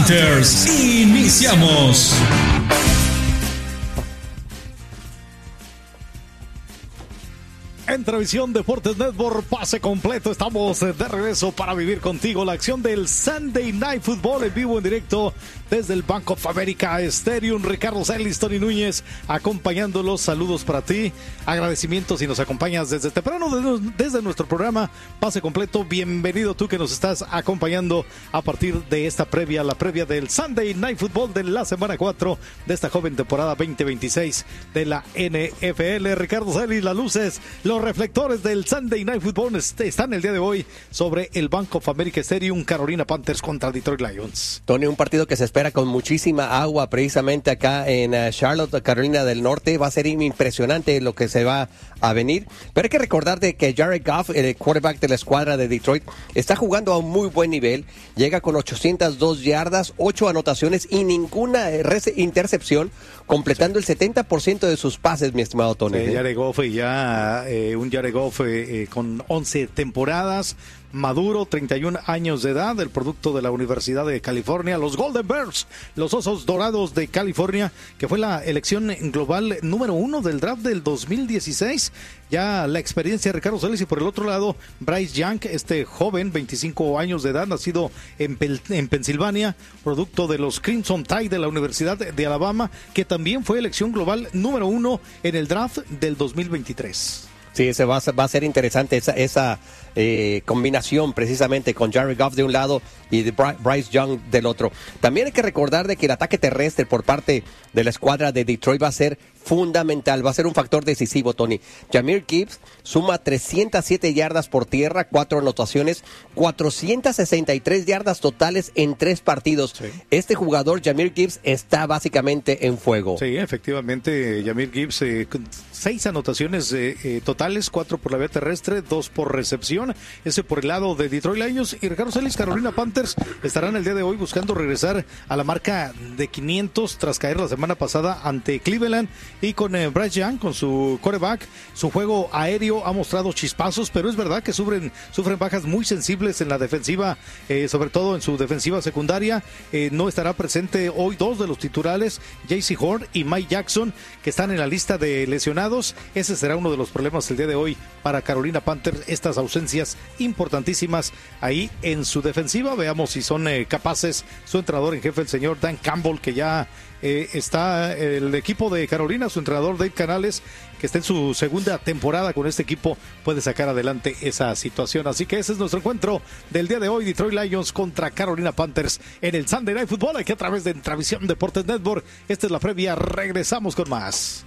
Panthers. Iniciamos. En Televisión Deportes Network, pase completo. Estamos de regreso para vivir contigo la acción del Sunday Night Football en vivo, en directo desde el Bank of America Stadium. Ricardo Celis, Tony Núñez, acompañándolos. Saludos para ti, agradecimientos si nos acompañas desde temprano, desde nuestro programa Pase Completo. Bienvenido tú que nos estás acompañando a partir de esta previa, la previa del Sunday Night Football de la semana 4 de esta joven temporada 2026 de la NFL. Ricardo Celis, las luces, los reflectores del Sunday Night Football están el día de hoy sobre el Bank of America Stadium. Carolina Panthers contra Detroit Lions. Tony, un partido que se espera con muchísima agua precisamente acá en Charlotte, Carolina del Norte. Va a ser impresionante lo que se va a venir. Pero hay que recordar de que Jared Goff, el quarterback de la escuadra de Detroit, está jugando a un muy buen nivel. Llega con 802 yardas, 8 anotaciones y ninguna intercepción, completando el 70% de sus pases, mi estimado Tony. Jared Goff ya un Jared Goff con 11 temporadas, maduro, 31 años de edad, el producto de la Universidad de California, los Golden Bears, los Osos Dorados de California, que fue la elección global número 1 del draft del 2016. Ya la experiencia de Ricardo Celis, y por el otro lado, Bryce Young, este joven, 25 años de edad, nacido en Pensilvania, producto de los Crimson Tide de la Universidad de Alabama, que también fue elección global número 1 en el draft del 2023. Sí, ese va a ser interesante esa combinación precisamente con Jared Goff de un lado y de Bryce Young del otro. También hay que recordar de que el ataque terrestre por parte de la escuadra de Detroit va a ser fundamental, va a ser un factor decisivo, Tony. Jahmyr Gibbs suma 307 yardas por tierra, 4 anotaciones, 463 yardas totales en 3 partidos. Sí. Este jugador, Jahmyr Gibbs, está básicamente en fuego. Sí, efectivamente, Jahmyr Gibbs, 6 anotaciones totales, 4 por la vía terrestre, 2 por recepción. Ese por el lado de Detroit Lions. Y Ricardo Celis, Carolina Panthers estarán el día de hoy buscando regresar a la marca de 500 tras caer la semana pasada ante Cleveland. Y con Bryce Young, con su quarterback, su juego aéreo ha mostrado chispazos, pero es verdad que sufren bajas muy sensibles en la defensiva, sobre todo en su defensiva secundaria. No estará presente hoy 2 de los titulares, J.C. Horn y Mike Jackson, que están en la lista de lesionados. Ese será uno de los problemas el día de hoy para Carolina Panthers, estas ausencias importantísimas ahí en su defensiva. Veamos si son capaces su entrenador en jefe, el señor Dan Campbell, que ya está el equipo de Carolina, su entrenador Dave Canales, que está en su segunda temporada con este equipo, puede sacar adelante esa situación. Así que ese es nuestro encuentro del día de hoy, Detroit Lions contra Carolina Panthers en el Sunday Night Football, aquí a través de Televisión Deportes Network. Esta es la previa, regresamos con más.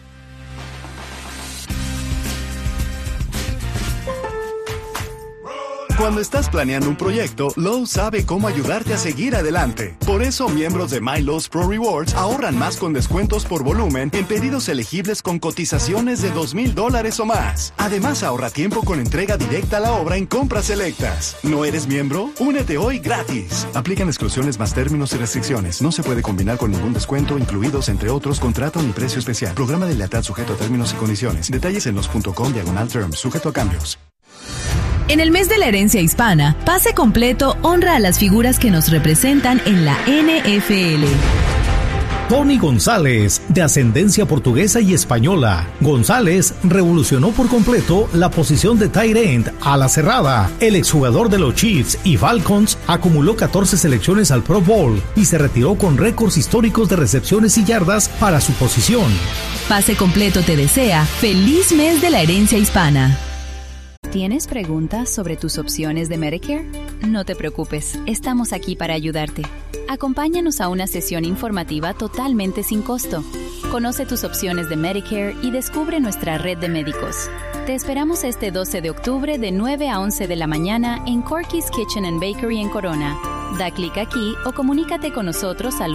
Cuando estás planeando un proyecto, Lowe's sabe cómo ayudarte a seguir adelante. Por eso, miembros de My Lowe's Pro Rewards ahorran más con descuentos por volumen en pedidos elegibles con cotizaciones de $2,000 o más. Además, ahorra tiempo con entrega directa a la obra en compras selectas. ¿No eres miembro? Únete hoy gratis. Aplican exclusiones más términos y restricciones. No se puede combinar con ningún descuento, incluidos, entre otros, contrato ni precio especial. Programa de lealtad sujeto a términos y condiciones. Detalles en los.com/terms, sujeto a cambios. En el mes de la herencia hispana, Pase Completo honra a las figuras que nos representan en la NFL. Tony González, de ascendencia portuguesa y española. González revolucionó por completo la posición de tight end a la cerrada. El exjugador de los Chiefs y Falcons acumuló 14 selecciones al Pro Bowl y se retiró con récords históricos de recepciones y yardas para su posición. Pase Completo te desea feliz mes de la herencia hispana. ¿Tienes preguntas sobre tus opciones de Medicare? No te preocupes, estamos aquí para ayudarte. Acompáñanos a una sesión informativa totalmente sin costo. Conoce tus opciones de Medicare y descubre nuestra red de médicos. Te esperamos este 12 de octubre de 9 a 11 de la mañana en Corky's Kitchen and Bakery en Corona. Da clic aquí o comunícate con nosotros al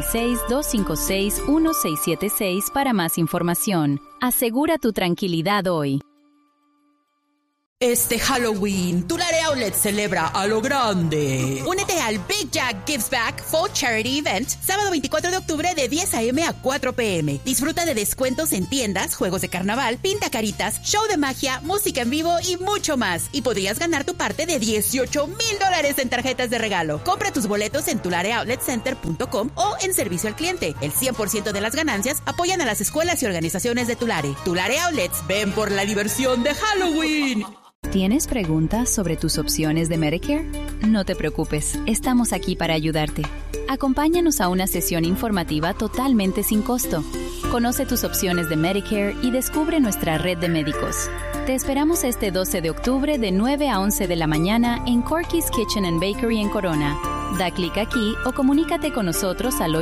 866-256-1676 para más información. Asegura tu tranquilidad hoy. Este Halloween, Tulare Outlet celebra a lo grande. Únete al Big Jack Gives Back Fall Charity Event, sábado 24 de octubre de 10 a.m. a 4 p.m. Disfruta de descuentos en tiendas, juegos de carnaval, pintacaritas, show de magia, música en vivo y mucho más. Y podrías ganar tu parte de $18,000 en tarjetas de regalo. Compra tus boletos en tulareoutletcenter.com o en servicio al cliente. El 100% de las ganancias apoyan a las escuelas y organizaciones de Tulare. Tulare Outlets, ven por la diversión de Halloween. ¿Tienes preguntas sobre tus opciones de Medicare? No te preocupes, estamos aquí para ayudarte. Acompáñanos a una sesión informativa totalmente sin costo. Conoce tus opciones de Medicare y descubre nuestra red de médicos. Te esperamos este 12 de octubre de 9 a 11 de la mañana en Corky's Kitchen and Bakery en Corona. Da clic aquí o comunícate con nosotros al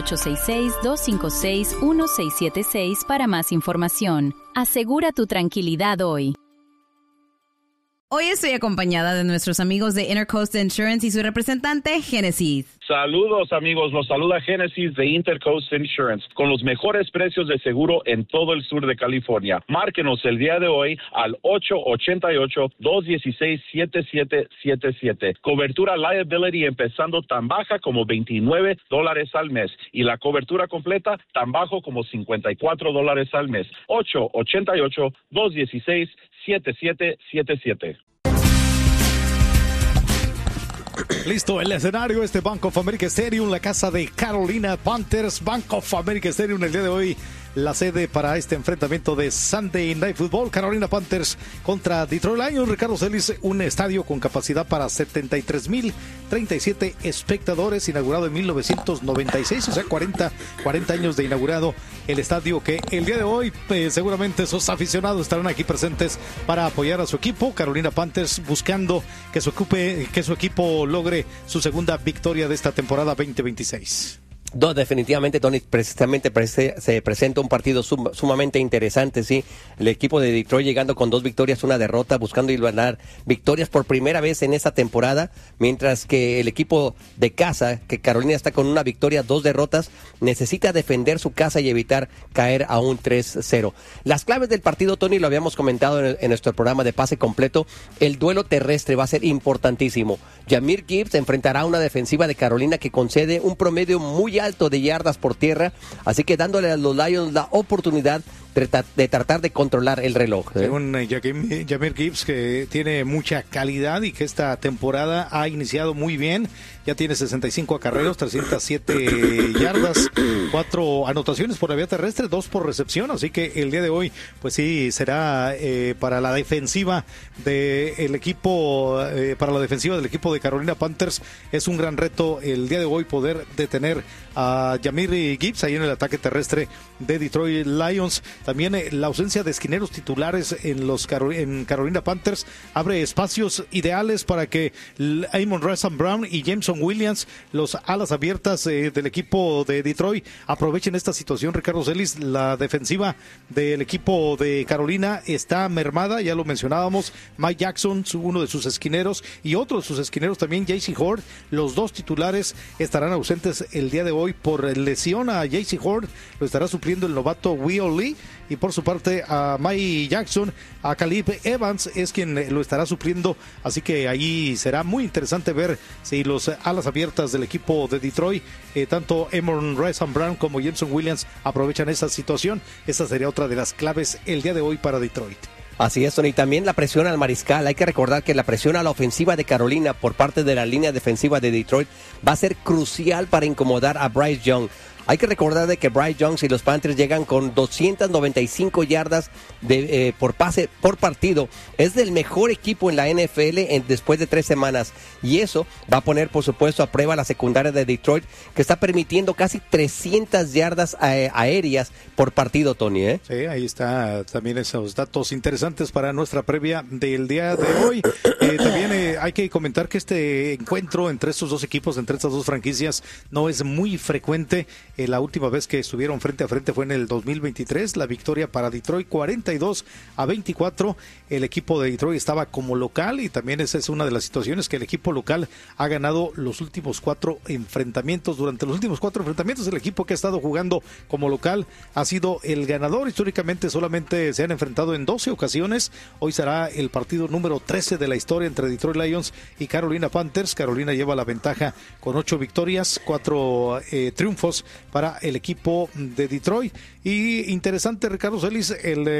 866-256-1676 para más información. Asegura tu tranquilidad hoy. Hoy estoy acompañada de nuestros amigos de Intercoast Insurance y su representante, Genesis. Saludos amigos, los saluda Genesis de Intercoast Insurance con los mejores precios de seguro en todo el sur de California. Márquenos el día de hoy al 888-216-7777. Cobertura liability empezando tan baja como $29 al mes y la cobertura completa tan bajo como $54 al mes. 888-216-7777. Listo, el escenario, Bank of America Stadium, la casa de Carolina Panthers. Bank of America Stadium el día de hoy, la sede para este enfrentamiento de Sunday Night Football. Carolina Panthers contra Detroit Lions. Ricardo Celis, un estadio con capacidad para 73,037 espectadores, inaugurado en 1996, o sea, 40 años de inaugurado el estadio, que el día de hoy seguramente esos aficionados estarán aquí presentes para apoyar a su equipo. Carolina Panthers buscando que su equipo logre su segunda victoria de esta temporada 2026. No, definitivamente, Tony, precisamente se presenta un partido sumamente interesante, sí. El equipo de Detroit llegando con 2 victorias, 1 derrota, buscando ganar victorias por primera vez en esta temporada, mientras que el equipo de casa, que Carolina está con 1 victoria, 2 derrotas, necesita defender su casa y evitar caer a un 3-0. Las claves del partido, Tony, lo habíamos comentado en nuestro programa de pase completo. El duelo terrestre va a ser importantísimo. Jahmyr Gibbs enfrentará a una defensiva de Carolina que concede un promedio muy alto de yardas por tierra, así que dándole a los Lions la oportunidad de tratar de controlar el reloj. Según Jahmyr Gibbs, que tiene mucha calidad y que esta temporada ha iniciado muy bien, ya tiene 65 acarreos, 307 yardas, 4 anotaciones por la vía terrestre, 2 por recepción, así que el día de hoy, pues sí, será para la defensiva del equipo, de Carolina Panthers, es un gran reto el día de hoy poder detener a Jahmyr Gibbs ahí en el ataque terrestre de Detroit Lions. También la ausencia de esquineros titulares en Carolina Panthers abre espacios ideales para que Amon-Ra St. Brown y Jameson Williams, los alas abiertas del equipo de Detroit, aprovechen esta situación. Ricardo Celis, la defensiva del equipo de Carolina está mermada, ya lo mencionábamos. Mike Jackson, uno de sus esquineros, y otro de sus esquineros también, J.C. Horn, los 2 titulares estarán ausentes el día de hoy por lesión. A J.C. Horn lo estará supliendo el novato Will Lee, y por su parte a Mike Jackson, a Caleb Evans es quien lo estará supliendo, así que ahí será muy interesante ver si los alas abiertas del equipo de Detroit, tanto Amon-Ra St. Brown como Jameson Williams, aprovechan esa situación. Esa sería otra de las claves el día de hoy para Detroit. Así es, Tony. También la presión al mariscal. Hay que recordar que la presión a la ofensiva de Carolina por parte de la línea defensiva de Detroit va a ser crucial para incomodar a Bryce Young. Hay que recordar de que Bryce Young y los Panthers llegan con 295 yardas por pase por partido. Es del mejor equipo en la NFL después de 3 semanas. Y eso va a poner, por supuesto, a prueba la secundaria de Detroit, que está permitiendo casi 300 yardas aéreas por partido, Tony. Sí, ahí está también esos datos interesantes para nuestra previa del día de hoy. También hay que comentar que este encuentro entre estos 2 equipos, entre estas 2 franquicias, no es muy frecuente. La última vez que estuvieron frente a frente fue en el 2023. La victoria para Detroit 42-24. El equipo de Detroit estaba como local y también esa es una de las situaciones que el equipo local ha ganado los últimos 4 enfrentamientos. Durante los últimos 4 enfrentamientos, el equipo que ha estado jugando como local ha sido el ganador. Históricamente solamente se han enfrentado en 12 ocasiones. Hoy será el partido número 13 de la historia entre Detroit Lions y Carolina Panthers. Carolina lleva la ventaja con 8 victorias, 4 triunfos para el equipo de Detroit. Y interesante, Ricardo Celis,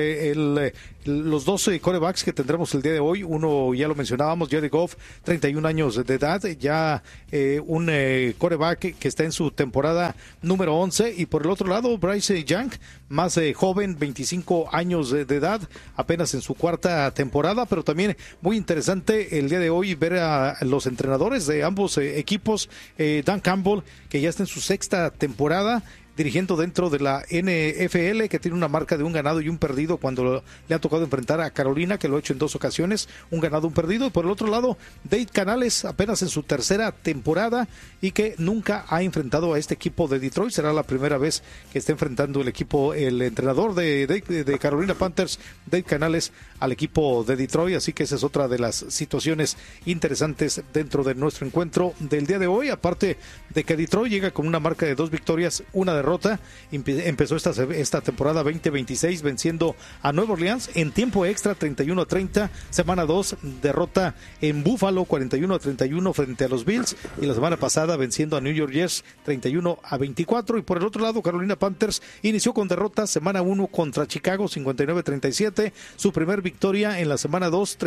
los 12 quarterbacks que tendremos el día de hoy. Uno ya lo mencionábamos, Jared Goff, 31 años de edad, ya un quarterback que está en su temporada número 11. Y por el otro lado, Bryce Young, más joven, 25 años de edad, apenas en su 4ª temporada, pero también muy interesante el día de hoy ver a los entrenadores de ambos equipos. Dan Campbell, que ya está en su 6ª temporada dirigiendo dentro de la NFL, que tiene una marca de un ganado y un perdido cuando le ha tocado enfrentar a Carolina, que lo ha hecho en 2 ocasiones, un ganado, un perdido. Y por el otro lado, Dave Canales, apenas en su 3ª temporada y que nunca ha enfrentado a este equipo de Detroit. Será la primera vez que está enfrentando el entrenador de Carolina Panthers, Dave Canales, al equipo de Detroit. Así que esa es otra de las situaciones interesantes dentro de nuestro encuentro del día de hoy. Aparte de que Detroit llega con una marca de 2 victorias, una derrota. Empezó esta temporada 2026 venciendo a Nueva Orleans en tiempo extra 31-30. Semana 2, derrota en Buffalo 41-31 frente a los Bills. Y la semana pasada venciendo a New York Jets 31-24. Y por el otro lado, Carolina Panthers inició con derrota. Semana 1 contra Chicago 59-37. Su primer victoria en la semana 2,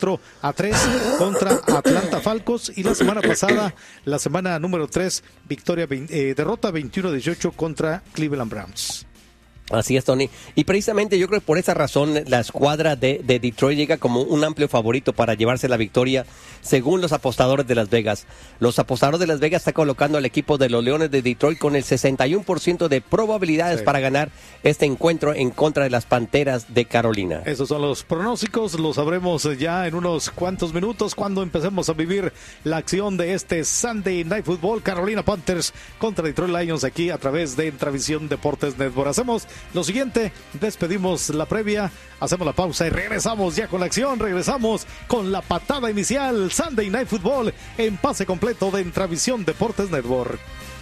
34-3 contra Atlanta Falcons. Y la semana pasada, la semana número 3, derrota 21-18 contra Cleveland Browns. Así es, Tony. Y precisamente yo creo que por esa razón la escuadra de Detroit llega como un amplio favorito para llevarse la victoria según los apostadores de Las Vegas. Los apostadores de Las Vegas están colocando al equipo de los Leones de Detroit con el 61% de probabilidades para ganar este encuentro en contra de las Panteras de Carolina. Esos son los pronósticos, lo sabremos ya en unos cuantos minutos cuando empecemos a vivir la acción de este Sunday Night Football. Carolina Panthers contra Detroit Lions aquí a través de Intravisión Deportes Network. Hacemos lo siguiente, despedimos la previa, hacemos la pausa y regresamos ya con la acción, regresamos con la patada inicial, Sunday Night Football en pase completo de Intravisión Deportes Network.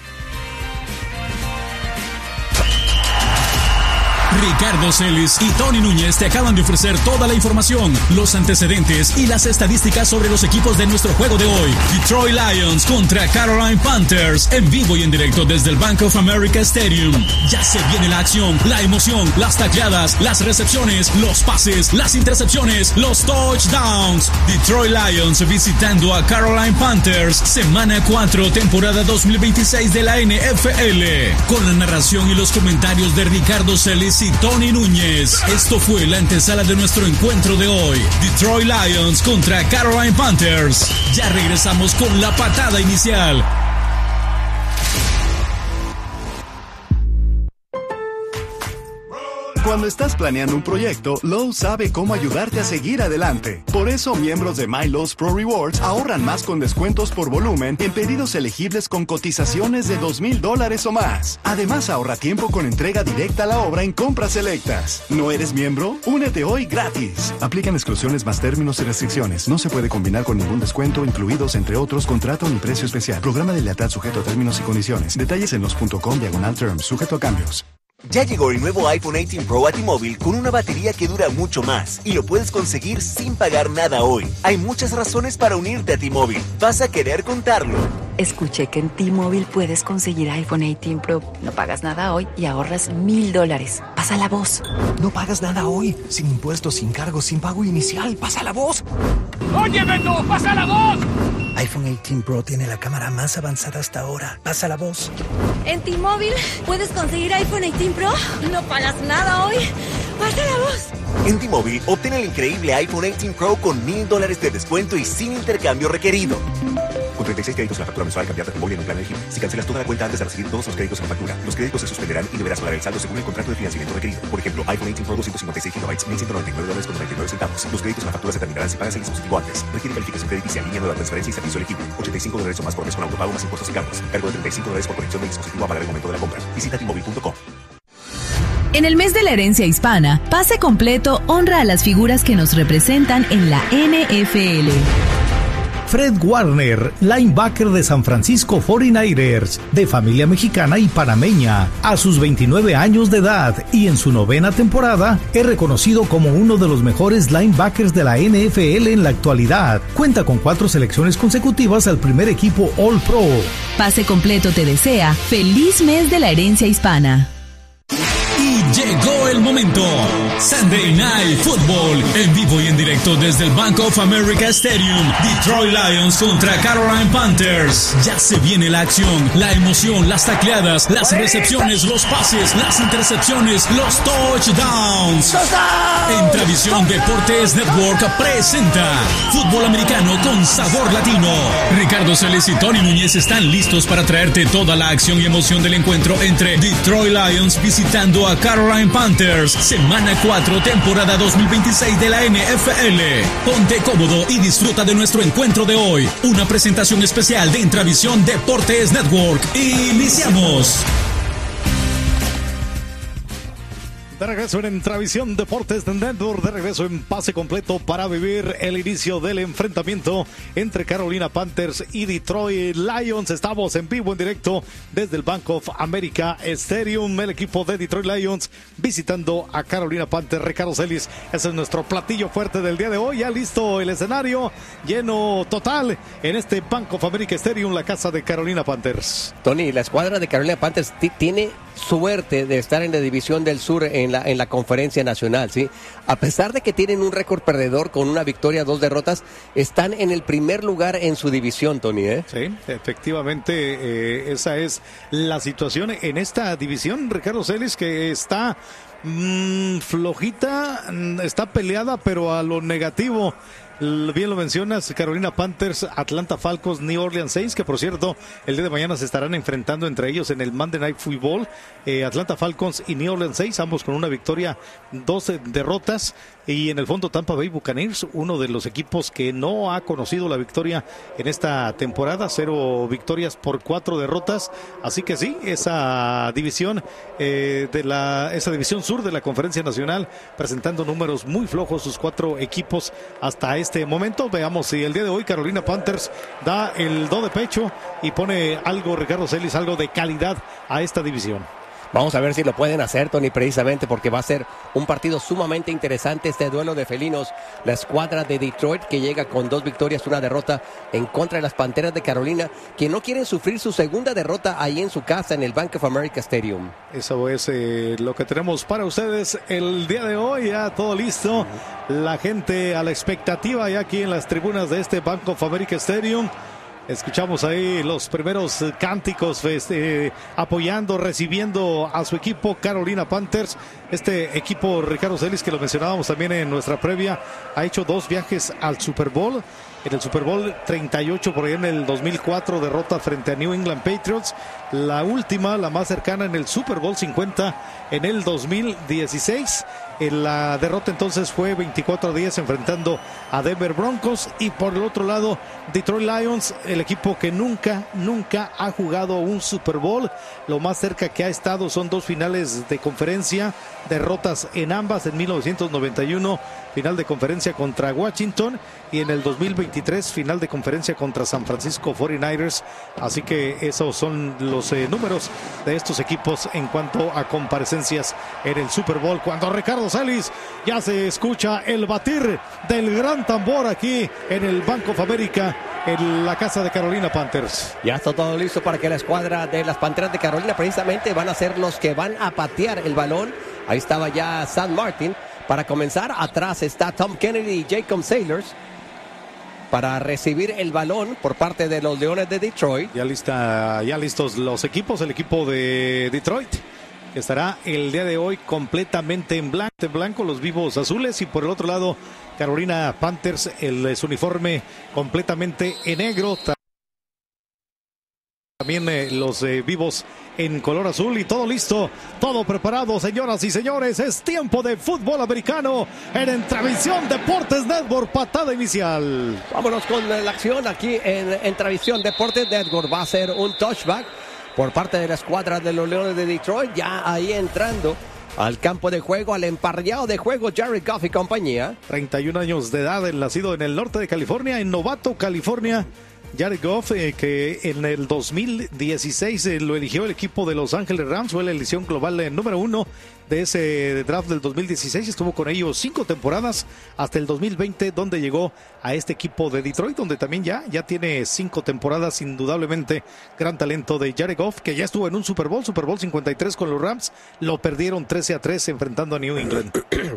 Ricardo Celis y Tony Núñez te acaban de ofrecer toda la información, los antecedentes y las estadísticas sobre los equipos de nuestro juego de hoy. Detroit Lions contra Carolina Panthers, en vivo y en directo desde el Bank of America Stadium. Ya se viene la acción, la emoción, las tacleadas, las recepciones, los pases, las intercepciones, los touchdowns. Detroit Lions visitando a Carolina Panthers, semana 4, temporada 2026 de la NFL. Con la narración y los comentarios de Ricardo Celis y Tony Núñez. Esto fue la antesala de nuestro encuentro de hoy. Detroit Lions contra Carolina Panthers. Ya regresamos con la patada inicial. Cuando estás planeando un proyecto, Lowe's sabe cómo ayudarte a seguir adelante. Por eso, miembros de My Lowe's Pro Rewards ahorran más con descuentos por volumen en pedidos elegibles con cotizaciones de $2,000 o más. Además, ahorra tiempo con entrega directa a la obra en compras selectas. ¿No eres miembro? Únete hoy gratis. Aplican exclusiones más términos y restricciones. No se puede combinar con ningún descuento, incluidos, entre otros, contrato ni precio especial. Programa de lealtad sujeto a términos y condiciones. Detalles en los.com/terms, sujeto a cambios. Ya llegó el nuevo iPhone 18 Pro a T-Mobile con una batería que dura mucho más y lo puedes conseguir sin pagar nada hoy. Hay muchas razones para unirte a T-Mobile. Vas a querer contarlo. Escuché que en T-Mobile puedes conseguir iPhone 18 Pro. No pagas nada hoy y ahorras $1,000. Pasa la voz. No pagas nada hoy. Sin impuestos, sin cargos, sin pago inicial. Pasa la voz. ¡Oye, Beto! ¡Pasa la voz! iPhone 18 Pro tiene la cámara más avanzada hasta ahora. Pasa la voz. En T-Mobile puedes conseguir iPhone 18 Pro. No pagas nada hoy. Pasa la voz. En T-Mobile, obtén el increíble iPhone 18 Pro con $1,000 de descuento y sin intercambio requerido. Con 36 créditos en la factura mensual, cambiarte tu móvil en un plan elegible. Si cancelas toda la cuenta antes de recibir todos los créditos en la factura, los créditos se suspenderán y deberás pagar el saldo según el contrato de financiamiento requerido. Por ejemplo, iPhone 18 Pro 256 GB, $1,199.99. Los créditos en la factura se terminarán si pagas el dispositivo antes. Requiere verificación crediticia, línea nueva, transferencia y servicio elegible. $85 o más por mes con autopago más impuestos y cargos. Cargo de $35 por conexión del dispositivo a pagar el momento de la compra. Visita T-Mobile.com. En el mes de la herencia hispana, Pase Completo honra a las figuras que nos representan en la NFL. Fred Warner, linebacker de San Francisco 49ers, de familia mexicana y panameña, a sus 29 años de edad y en su 9ª temporada, es reconocido como uno de los mejores linebackers de la NFL en la actualidad. Cuenta con 4 selecciones consecutivas al primer equipo All Pro. Pase Completo te desea feliz mes de la herencia hispana. Llegó el momento. Sunday Night Football, en vivo y en directo desde el Bank of America Stadium. Detroit Lions contra Carolina Panthers. Ya se viene la acción, la emoción, las tacleadas, las recepciones, los pases, las intercepciones, los touchdowns. En Tradición Deportes Network presenta Fútbol Americano con Sabor Latino. Ricardo Celis y Tony Núñez están listos para traerte toda la acción y emoción del encuentro entre Detroit Lions visitando a Carolina Panthers, semana 4, temporada 2026 de la NFL. Ponte cómodo y disfruta de nuestro encuentro de hoy. Una presentación especial de Intravisión Deportes Network. Iniciamos. De regreso en Intravisión Deportes Network, de regreso en Pase Completo para vivir el inicio del enfrentamiento entre Carolina Panthers y Detroit Lions. Estamos en vivo, en directo desde el Bank of America Stadium. El equipo de Detroit Lions visitando a Carolina Panthers. Ricardo Celis, ese es nuestro platillo fuerte del día de hoy. Ya listo el escenario, lleno total en este Bank of America Stadium, la casa de Carolina Panthers. Tony, la escuadra de Carolina Panthers tiene suerte de estar en la División del Sur en la Conferencia Nacional, ¿sí? A pesar de que tienen un récord perdedor con una victoria, 2 derrotas, están en el primer lugar en su división, Tony, ¿eh? Sí, efectivamente, esa es la situación en esta división, Ricardo Celis, que está flojita, está peleada, pero a lo negativo. Bien lo mencionas, Carolina Panthers, Atlanta Falcons, New Orleans Saints, que por cierto, el día de mañana se estarán enfrentando entre ellos en el Monday Night Football. Atlanta Falcons y New Orleans Saints, ambos con una victoria, 12 derrotas. Y en el fondo Tampa Bay Buccaneers, uno de los equipos que no ha conocido la victoria en esta temporada, 0 victorias por 4 derrotas. Así que sí, esa división esa división sur de la Conferencia Nacional, presentando números muy flojos sus 4 equipos hasta este momento. Veamos si el día de hoy Carolina Panthers da el do de pecho y pone algo, Ricardo Celis, algo de calidad a esta división. Vamos a ver si lo pueden hacer, Tony, precisamente porque va a ser un partido sumamente interesante este duelo de felinos. La escuadra de Detroit, que llega con 2 victorias, 1 derrota en contra de las Panteras de Carolina, que no quieren sufrir su segunda derrota ahí en su casa en el Bank of America Stadium. Eso es lo que tenemos para ustedes el día de hoy. Ya todo listo. La gente a la expectativa ya aquí en las tribunas de este Bank of America Stadium. Escuchamos ahí los primeros cánticos apoyando, recibiendo a su equipo Carolina Panthers. Este equipo, Ricardo Celis, que lo mencionábamos también en nuestra previa, ha hecho 2 viajes al Super Bowl. En el Super Bowl 38, por ahí en el 2004, derrota frente a New England Patriots. La última, la más cercana, en el Super Bowl 50 en el 2016. La derrota entonces fue 24-10 enfrentando a Denver Broncos. Y por el otro lado, Detroit Lions, el equipo que nunca ha jugado un Super Bowl. Lo más cerca que ha estado son 2 finales de conferencia, derrotas en ambas. En 1991, final de conferencia contra Washington, y en el 2023, final de conferencia contra San Francisco 49ers. Así que esos son los números de estos equipos en cuanto a comparecencias en el Super Bowl. Cuando Ricardo Celis, ya se escucha el batir del gran tambor aquí en el Bank of America, en la casa de Carolina Panthers. Ya está todo listo para que la escuadra de las Panteras de Carolina precisamente van a ser los que van a patear el balón. Ahí estaba ya Sam Martin. Para comenzar, atrás está Tom Kennedy y Jacob Sailors para recibir el balón por parte de los Leones de Detroit. Ya listos los equipos. El equipo de Detroit estará el día de hoy completamente en blanco, los vivos azules, y por el otro lado Carolina Panthers, su uniforme completamente en negro. También los vivos en color azul y todo listo, todo preparado, señoras y señores. Es tiempo de fútbol americano en Entravisión Deportes Network, patada inicial. Vámonos con la acción aquí en Entravisión Deportes Network. Va a ser un touchback por parte de la escuadra de los Leones de Detroit. Ya ahí entrando al campo de juego, al emparrillado de juego, Jared Goff y compañía. 31 años de edad, nacido en el norte de California, en Novato, California. Jared Goff, que en el 2016 lo eligió el equipo de Los Ángeles Rams, fue la elección global número 1 de ese draft del 2016, estuvo con ellos 5 temporadas hasta el 2020, donde llegó a este equipo de Detroit, donde también ya tiene 5 temporadas, indudablemente gran talento de Jared Goff, que ya estuvo en un Super Bowl 53 con los Rams, lo perdieron 13-3 enfrentando a New England.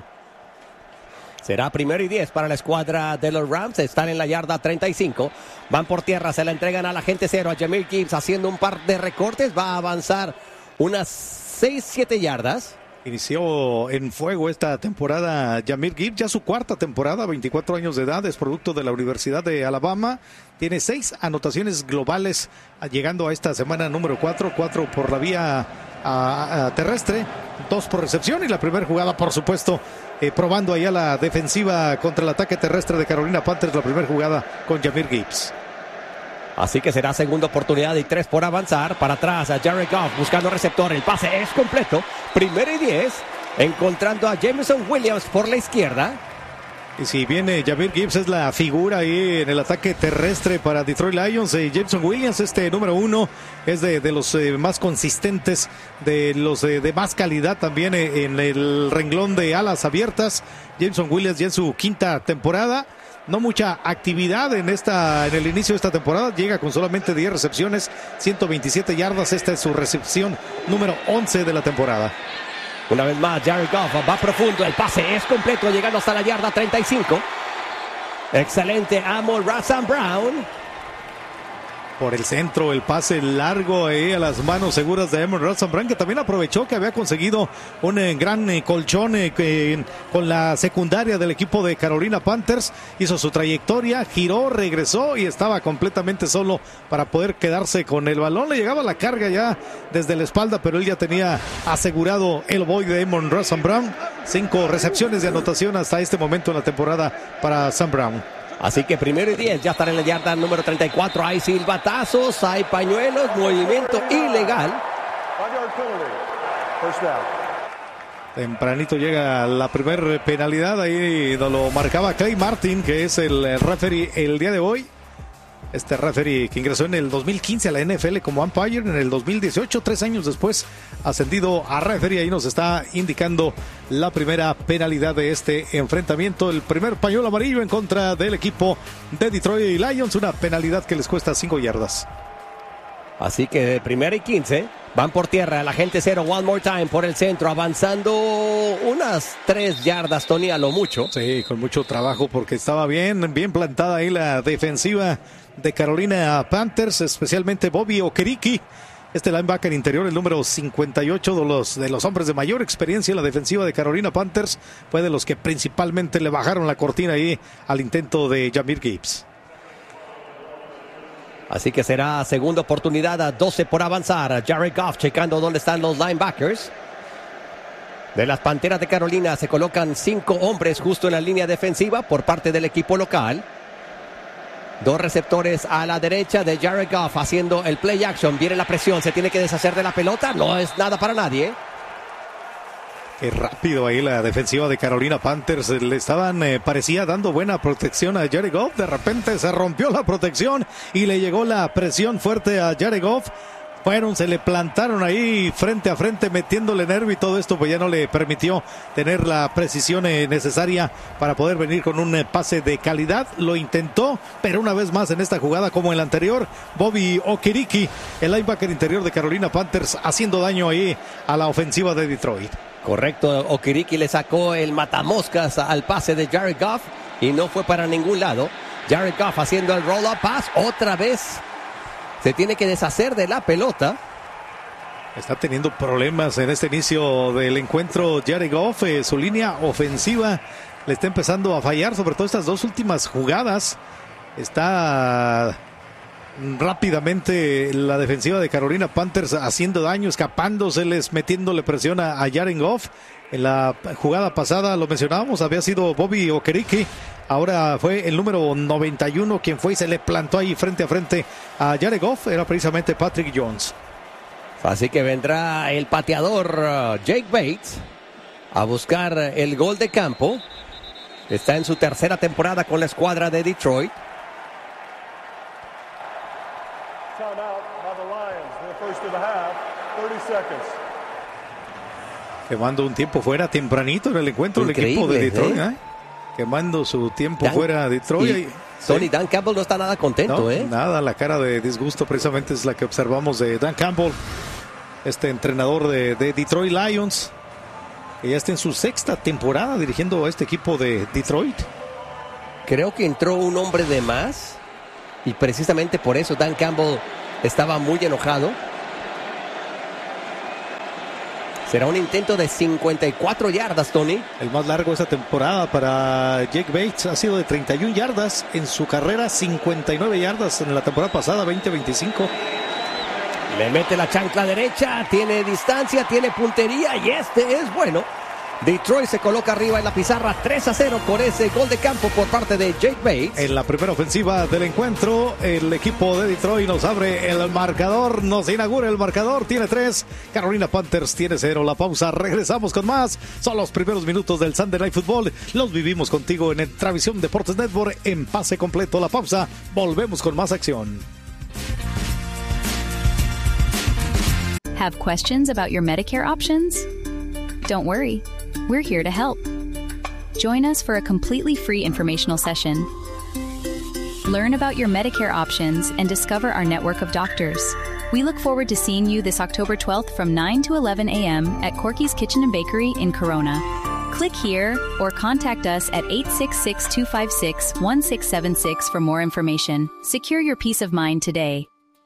Será 1st y 10 para la escuadra de los Rams. Están en la yarda 35. Van por tierra, se la entregan a la gente cero, a Jahmyr Gibbs haciendo un par de recortes. Va a avanzar unas 6-7 yardas. Inició en fuego esta temporada Jahmyr Gibbs, ya su 4ª temporada, 24 años de edad, es producto de la Universidad de Alabama. Tiene 6 anotaciones globales, llegando a esta semana número 4 por la vía terrestre, 2 por recepción, y la primera jugada, por supuesto, probando ahí a la defensiva contra el ataque terrestre de Carolina Panthers, la primera jugada con Jahmyr Gibbs. Así que será segunda oportunidad y 3 por avanzar. Para atrás a Jared Goff buscando receptor. El pase es completo. 1st y 10. Encontrando a Jameson Williams por la izquierda. Y si bien Jahmyr Gibbs es la figura ahí en el ataque terrestre para Detroit Lions, Jameson Williams, número 1, es de los más consistentes, de los de más calidad también en el renglón de alas abiertas. Jameson Williams ya en su 5ª temporada. No mucha actividad en el inicio de esta temporada. Llega con solamente 10 recepciones, 127 yardas. Esta es su recepción número 11 de la temporada. Una vez más, Jared Goff va profundo. El pase es completo, llegando hasta la yarda 35. Excelente Amon-Ra St. Brown. Por el centro, el pase largo ahí a las manos seguras de Amon-Ra St. Brown, que también aprovechó que había conseguido un gran colchón con la secundaria del equipo de Carolina Panthers. Hizo su trayectoria, giró, regresó y estaba completamente solo para poder quedarse con el balón. Le llegaba la carga ya desde la espalda, pero él ya tenía asegurado el boy de Amon-Ra St. Brown. 5 recepciones de anotación hasta este momento en la temporada para St. Brown. Así que 1st y 10, ya estará en la yarda número 34. Hay silbatazos, hay pañuelos, movimiento ilegal. Tempranito llega la primera penalidad, ahí lo marcaba Clay Martin, que es el referee el día de hoy. Este referee que ingresó en el 2015 a la NFL como umpire, en el 2018, 3 años después, ascendido a referee. Ahí nos está indicando la primera penalidad de este enfrentamiento. El primer pañuelo amarillo en contra del equipo de Detroit Lions, una penalidad que les cuesta 5 yardas. Así que de 1st y 15, van por tierra, la gente cero, one more time por el centro, avanzando unas 3 yardas, Tony, a lo mucho. Sí, con mucho trabajo porque estaba bien plantada ahí la defensiva de Carolina Panthers, especialmente Bobby Okereke, linebacker interior, el número 58 de los hombres de mayor experiencia en la defensiva de Carolina Panthers, fue de los que principalmente le bajaron la cortina ahí al intento de Jahmyr Gibbs. Así que será segunda oportunidad, a 12 por avanzar. Jared Goff checando dónde están los linebackers. De las Panteras de Carolina se colocan 5 hombres justo en la línea defensiva por parte del equipo local. 2 receptores a la derecha de Jared Goff haciendo el play action. Viene la presión, se tiene que deshacer de la pelota. No es nada para nadie. Qué rápido ahí la defensiva de Carolina Panthers. Le estaban, parecía dando buena protección a Jared Goff. De repente se rompió la protección y le llegó la presión fuerte a Jared Goff. Se le plantaron ahí frente a frente, metiéndole nervio y todo esto, pues ya no le permitió tener la precisión necesaria para poder venir con un pase de calidad. Lo intentó, pero una vez más en esta jugada como en la anterior, Bobby Okereke, el linebacker interior de Carolina Panthers, haciendo daño ahí a la ofensiva de Detroit. Correcto, Okereke le sacó el matamoscas al pase de Jared Goff y no fue para ningún lado. Jared Goff haciendo el roll-up pass, otra vez se tiene que deshacer de la pelota. Está teniendo problemas en este inicio del encuentro Jared Goff. Su línea ofensiva le está empezando a fallar, sobre todo estas 2 últimas jugadas. Está rápidamente la defensiva de Carolina Panthers haciendo daño, escapándoseles, metiéndole presión a Jared Goff. En la jugada pasada, lo mencionábamos, había sido Bobby Okereke. Ahora fue el número 91 quien fue y se le plantó ahí frente a frente a Jared Goff. Era precisamente Patrick Jones. Así que vendrá el pateador Jake Bates a buscar el gol de campo. Está en su tercera temporada con la escuadra de Detroit. Quemando un tiempo fuera tempranito en el encuentro. Increíble, el equipo de Detroit, quemando su tiempo fuera Detroit. Tony, Dan Campbell no está nada contento, no, nada, la cara de disgusto precisamente es la que observamos de Dan Campbell, este entrenador de Detroit Lions, que ya está en su sexta temporada dirigiendo a este equipo de Detroit. Creo que entró un hombre de más y precisamente por eso Dan Campbell estaba muy enojado. Será un intento de 54 yardas, Tony. El más largo esta temporada para Jake Bates ha sido de 31 yardas en su carrera, 59 yardas en la temporada pasada, 20-25. Le mete la chancla derecha, tiene distancia, tiene puntería y este es bueno. Detroit se coloca arriba en la pizarra 3-0 con ese gol de campo por parte de Jake Bates. En la primera ofensiva del encuentro, el equipo de Detroit nos abre el marcador, nos inaugura el marcador, tiene 3, Carolina Panthers tiene 0. La pausa, regresamos con más. Son los primeros minutos del Sunday Night Football. Los vivimos contigo en Travisión Deportes Network en pase completo. La pausa, volvemos con más acción. Have questions about your Medicare options? Don't worry, we're here to help. Join us for a completely free informational session. Learn about your Medicare options and discover our network of doctors. We look forward to seeing you this October 12th from 9 to 11 a.m. at Corky's Kitchen and Bakery in Corona. Click here or contact us at 866-256-1676 for more information. Secure your peace of mind today.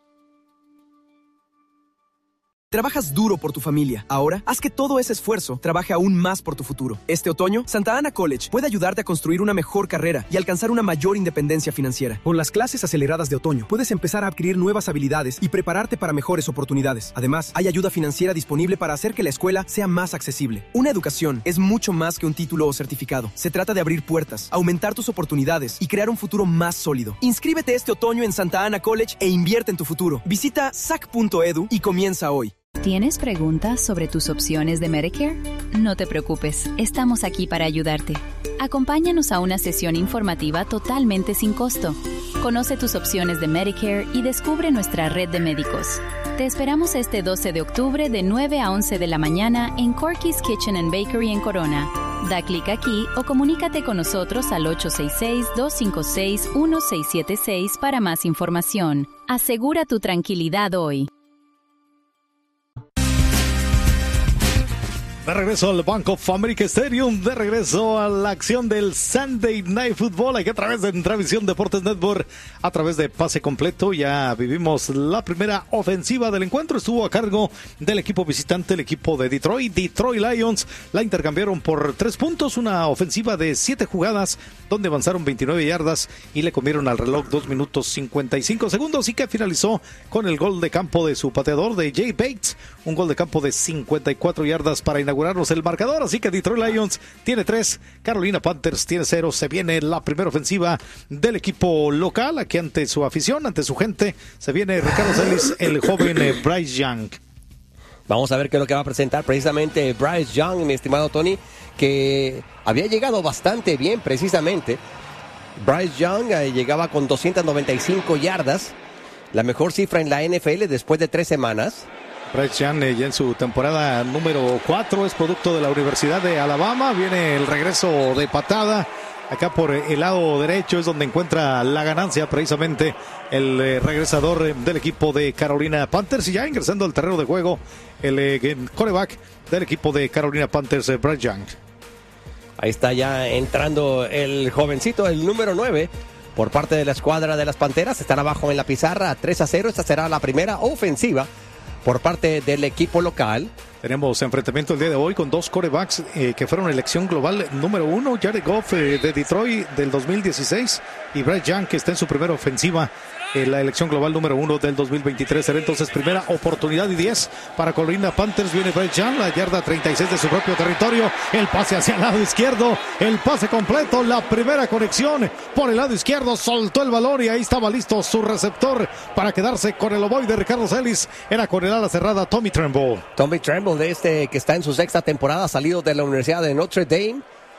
Trabajas duro por tu familia. Ahora, haz que todo ese esfuerzo trabaje aún más por tu futuro. Este otoño, Santa Ana College puede ayudarte a construir una mejor carrera y alcanzar una mayor independencia financiera. Con las clases aceleradas de otoño, puedes empezar a adquirir nuevas habilidades y prepararte para mejores oportunidades. Además, hay ayuda financiera disponible para hacer que la escuela sea más accesible. Una educación es mucho más que un título o certificado. Se trata de abrir puertas, aumentar tus oportunidades y crear un futuro más sólido. Inscríbete este otoño en Santa Ana College e invierte en tu futuro. Visita sac.edu y comienza hoy. ¿Tienes preguntas sobre tus opciones de Medicare? No te preocupes, estamos aquí para ayudarte. Acompáñanos a una sesión informativa totalmente sin costo. Conoce tus opciones de Medicare y descubre nuestra red de médicos. Te esperamos este 12 de octubre de 9 a 11 de la mañana en Corky's Kitchen and Bakery en Corona. Da clic aquí o comunícate con nosotros al 866-256-1676 para más información. Asegura tu tranquilidad hoy. De regreso al Bank of America Stadium, de regreso a la acción del Sunday Night Football, aquí a través de Travisión Deportes Network, a través de pase completo. Ya vivimos la primera ofensiva del encuentro, estuvo a cargo del equipo visitante, el equipo de Detroit Lions. La intercambiaron por 3 puntos, una ofensiva de 7 jugadas, donde avanzaron 29 yardas y le comieron al reloj 2 minutos 55 segundos, y que finalizó con el gol de campo de su pateador, de Jay Bates, un gol de campo de 54 yardas para inaugurarnos el marcador. Así que Detroit Lions tiene 3, Carolina Panthers tiene 0. Se viene la primera ofensiva del equipo local, aquí ante su afición, ante su gente. Se viene Ricardo Celis, el joven Bryce Young. Vamos a ver qué es lo que va a presentar precisamente Bryce Young, mi estimado Tony, que había llegado bastante bien precisamente. Bryce Young llegaba con 295 yardas, la mejor cifra en la NFL después de 3 semanas. Bryce Young ya en su temporada número 4, es producto de la Universidad de Alabama. Viene el regreso de patada. Acá por el lado derecho es donde encuentra la ganancia precisamente el regresador del equipo de Carolina Panthers. Y ya ingresando al terreno de juego el quarterback del equipo de Carolina Panthers, Bryce Young. Ahí está ya entrando el jovencito, el número 9, por parte de la escuadra de las Panteras. Están abajo en la pizarra 3-0. Esta será la primera ofensiva por parte del equipo local. Tenemos enfrentamiento el día de hoy con 2 quarterbacks que fueron elección global número 1, Jared Goff de Detroit del 2016 y Bryce Young, que está en su primera ofensiva la elección global número 1 del 2023. Será entonces primera oportunidad y 10 para Carolina Panthers. Viene Bryce Young, la yarda 36 de su propio territorio. El pase hacia el lado izquierdo, el pase completo, la primera conexión por el lado izquierdo, soltó el balón y ahí estaba listo su receptor para quedarse con el ovoide de Ricardo Celis. Era con el ala cerrada Tommy Tremble. Tommy Tremble, que está en su sexta temporada, salido de la Universidad de Notre Dame.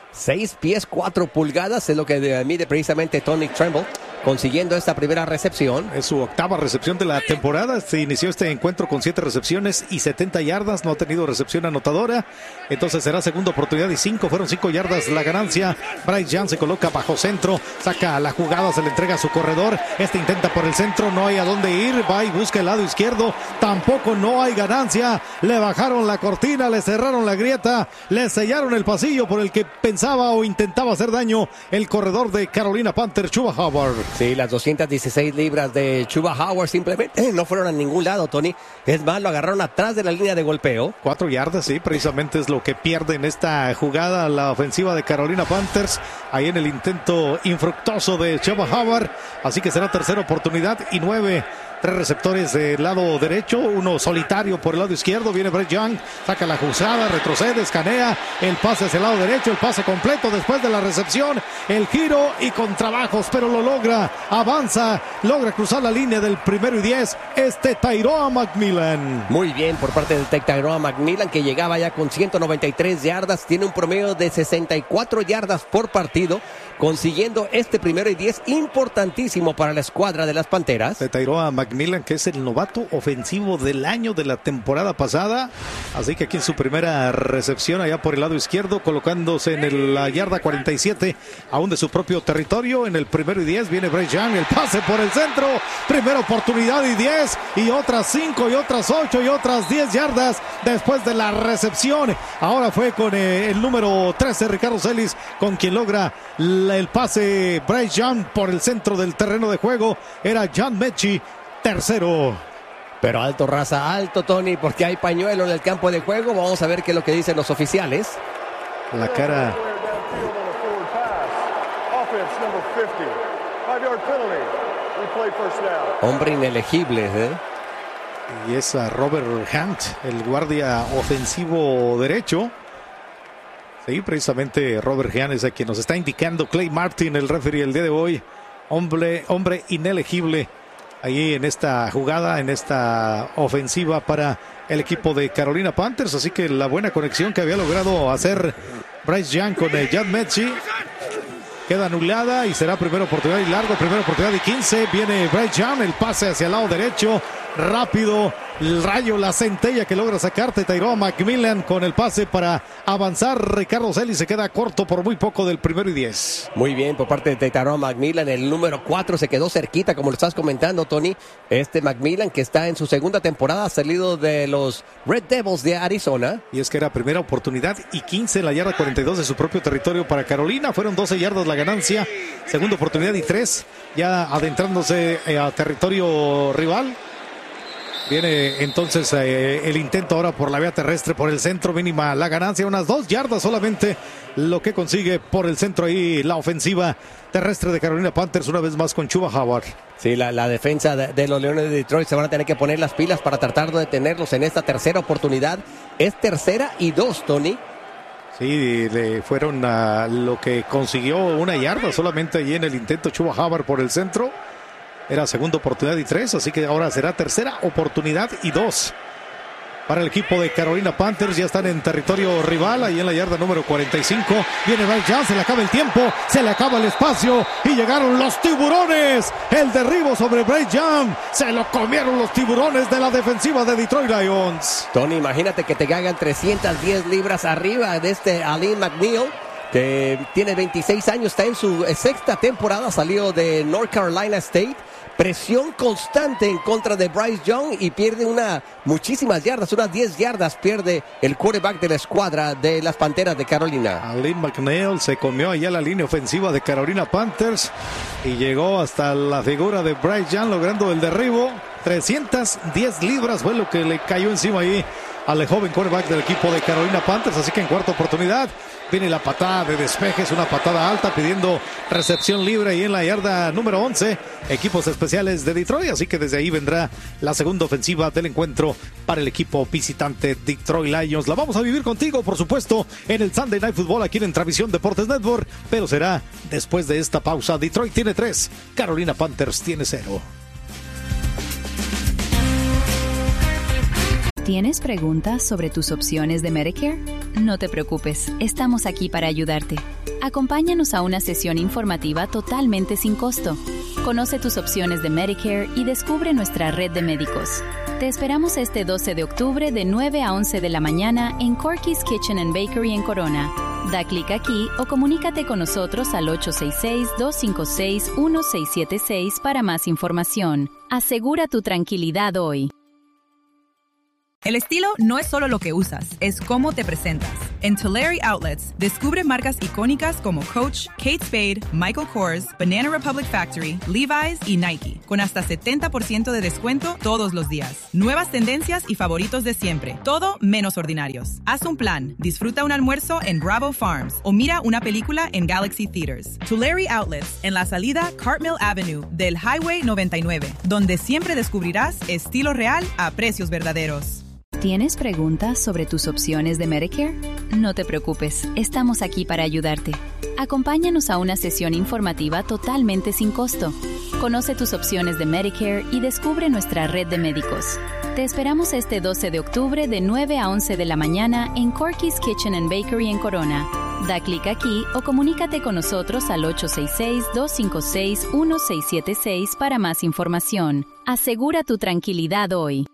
6 pies 4 pulgadas es lo que mide precisamente Tommy Tremble, consiguiendo esta primera recepción. Es su octava recepción de la temporada. Se inició este encuentro con 7 recepciones y 70 yardas. No ha tenido recepción anotadora. Entonces será segunda oportunidad y 5. Fueron 5 yardas la ganancia. Bryce Young se coloca bajo centro. Saca la jugada, se le entrega a su corredor. Intenta por el centro. No hay a dónde ir. Va y busca el lado izquierdo. Tampoco no hay ganancia. Le bajaron la cortina, le cerraron la grieta, le sellaron el pasillo por el que pensaba o intentaba hacer daño el corredor de Carolina Panthers, Chuba Howard. Sí, las 216 libras de Chuba Howard simplemente no fueron a ningún lado, Tony. Es más, lo agarraron atrás de la línea de golpeo. 4 yardas, sí, precisamente es lo que pierde en esta jugada la ofensiva de Carolina Panthers. Ahí en el intento infructuoso de Chuba Howard. Así que será tercera oportunidad y 9. 3 receptores del lado derecho, uno solitario por el lado izquierdo. Viene Bryce Young, saca la juzgada, retrocede, escanea, el pase hacia el lado derecho, el pase completo después de la recepción, el giro y con trabajos, pero lo logra, avanza, logra cruzar la línea del 1º y 10, Tyrone McMillan. Muy bien por parte de Tyrone McMillan, que llegaba ya con 193 yardas, tiene un promedio de 64 yardas por partido, consiguiendo 1º y 10 importantísimo para la escuadra de las Panteras. Tyrone McMillan, que es el novato ofensivo del año de la temporada pasada, así que aquí en su primera recepción allá por el lado izquierdo, colocándose en la yarda 47, aún de su propio territorio. En el 1º y 10 viene Bryce Young, el pase por el centro, primera oportunidad y 10 y otras 5 y otras 8 y otras 10 yardas después de la recepción. Ahora fue con el número 13 Ricardo Celis con quien logra el pase. Bryce Young por el centro del terreno de juego, era John Mechie, tercero. Pero alto, raza, alto, Tony, porque hay pañuelo en el campo de juego. Vamos a ver qué es lo que dicen los oficiales. La cara. Hombre inelegible, Y es a Robert Hunt, el guardia ofensivo derecho. Sí, precisamente Robert Hunt es a quien nos está indicando Clay Martin, el referee el día de hoy. Hombre inelegible ahí en esta jugada, en esta ofensiva para el equipo de Carolina Panthers. Así que la buena conexión que había logrado hacer Bryce Young con John Mechie queda anulada y será primera oportunidad y largo, primera oportunidad y 15. Viene Bryce Young, el pase hacia el lado derecho, rápido, el rayo, la centella que logra sacarte Tyrone McMillan con el pase para avanzar. Ricardo Celis se queda corto por muy poco del 1º y 10. Muy bien por parte de Tyrone McMillan. El número 4 se quedó cerquita, como lo estás comentando, Tony. McMillan, que está en su segunda temporada, salido de los Red Devils de Arizona. Y es que era primera oportunidad y 15 en la yarda 42 de su propio territorio para Carolina. Fueron 12 yardas la ganancia. Segunda oportunidad y 3, ya adentrándose a territorio rival. Viene entonces el intento ahora por la vía terrestre, por el centro, mínima la ganancia, unas 2 yardas solamente lo que consigue por el centro ahí la ofensiva terrestre de Carolina Panthers, una vez más con Chuba Howard. Sí, la defensa de los Leones de Detroit se van a tener que poner las pilas para tratar de detenerlos en esta tercera oportunidad. Es 3rd y 2, Tony. Sí, le fueron a lo que consiguió 1 yarda solamente allí en el intento Chuba Howard por el centro. Era segunda oportunidad y 3, así que ahora será tercera oportunidad y 2 para el equipo de Carolina Panthers. Ya están en territorio rival, ahí en la yarda número 45. Viene Bryce Young, se le acaba el tiempo, se le acaba el espacio y llegaron los tiburones. El derribo sobre Bryce Young, se lo comieron los tiburones de la defensiva de Detroit Lions. Tony, imagínate que te caigan 310 libras arriba de Alim McNeil, que tiene 26 años, está en su sexta temporada, salió de North Carolina State. Presión constante en contra de Bryce Young y pierde muchísimas yardas, unas 10 yardas pierde el quarterback de la escuadra de las Panteras de Carolina. Alim McNeil se comió allá la línea ofensiva de Carolina Panthers y llegó hasta la figura de Bryce Young logrando el derribo. 310 libras fue lo que le cayó encima ahí al joven quarterback del equipo de Carolina Panthers. Así que en cuarta oportunidad viene la patada de despeje, es una patada alta pidiendo recepción libre y en la yarda número 11, equipos especiales de Detroit. Así que desde ahí vendrá la segunda ofensiva del encuentro para el equipo visitante Detroit Lions. La vamos a vivir contigo, por supuesto, en el Sunday Night Football aquí en Travisión Deportes Network, pero será después de esta pausa. Detroit tiene 3, Carolina Panthers tiene 0. ¿Tienes preguntas sobre tus opciones de Medicare? No te preocupes, estamos aquí para ayudarte. Acompáñanos a una sesión informativa totalmente sin costo. Conoce tus opciones de Medicare y descubre nuestra red de médicos. Te esperamos este 12 de octubre de 9 a 11 de la mañana en Corky's Kitchen and Bakery en Corona. Da clic aquí o comunícate con nosotros al 866-256-1676 para más información. Asegura tu tranquilidad hoy. El estilo no es solo lo que usas, es cómo te presentas. En Tulare Outlets, descubre marcas icónicas como Coach, Kate Spade, Michael Kors, Banana Republic Factory, Levi's y Nike, con hasta 70% de descuento todos los días. Nuevas tendencias y favoritos de siempre, todo menos ordinarios. Haz un plan, disfruta un almuerzo en Bravo Farms o mira una película en Galaxy Theaters. Tulare Outlets, en la salida Cartmill Avenue del Highway 99, donde siempre descubrirás estilo real a precios verdaderos. ¿Tienes preguntas sobre tus opciones de Medicare? No te preocupes, estamos aquí para ayudarte. Acompáñanos a una sesión informativa totalmente sin costo. Conoce tus opciones de Medicare y descubre nuestra red de médicos. Te esperamos este 12 de octubre de 9 a 11 de la mañana en Corky's Kitchen and Bakery en Corona. Da clic aquí o comunícate con nosotros al 866-256-1676 para más información. Asegura tu tranquilidad hoy.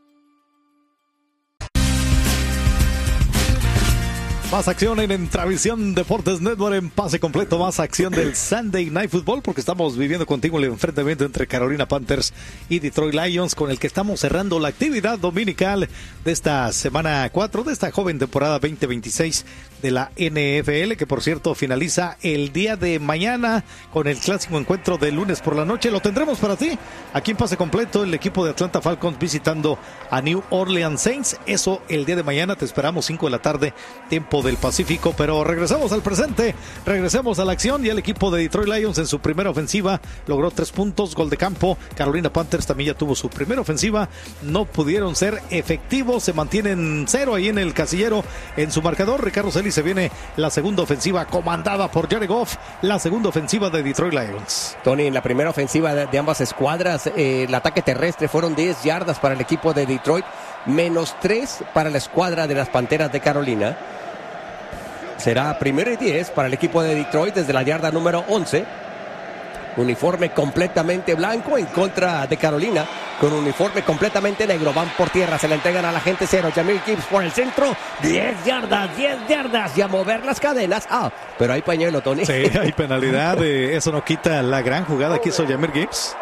Más acción en Travisión Deportes Network en pase completo, más acción del Sunday Night Football, porque estamos viviendo contigo el enfrentamiento entre Carolina Panthers y Detroit Lions, con el que estamos cerrando la actividad dominical de esta semana 4, de esta joven temporada 2026 de la NFL, que por cierto finaliza el día de mañana con el clásico encuentro de lunes por la noche. Lo tendremos para ti aquí en pase completo, el equipo de Atlanta Falcons visitando a New Orleans Saints. Eso el día de mañana, te esperamos 5 de la tarde, tiempo del Pacífico. Pero regresamos al presente, regresemos a la acción, y el equipo de Detroit Lions en su primera ofensiva logró 3 puntos, gol de campo. Carolina Panthers también ya tuvo su primera ofensiva, no pudieron ser efectivos, se mantienen 0 ahí en el casillero en su marcador. Ricardo Celis, se viene la segunda ofensiva comandada por Jared Goff, la segunda ofensiva de Detroit Lions. Tony, en la primera ofensiva de ambas escuadras, el ataque terrestre fueron 10 yardas para el equipo de Detroit, menos 3 para la escuadra de las Panteras de Carolina. Será 1st y 10 para el equipo de Detroit desde la yarda número 11. Uniforme completamente blanco en contra de Carolina, con uniforme completamente negro. Van por tierra, se la entregan a la gente 0. Jahmyr Gibbs por el centro, 10 yardas y a mover las cadenas. Pero hay pañuelo, Tony. Sí, hay penalidad. Eso no quita la gran jugada que hizo Jahmyr Gibbs.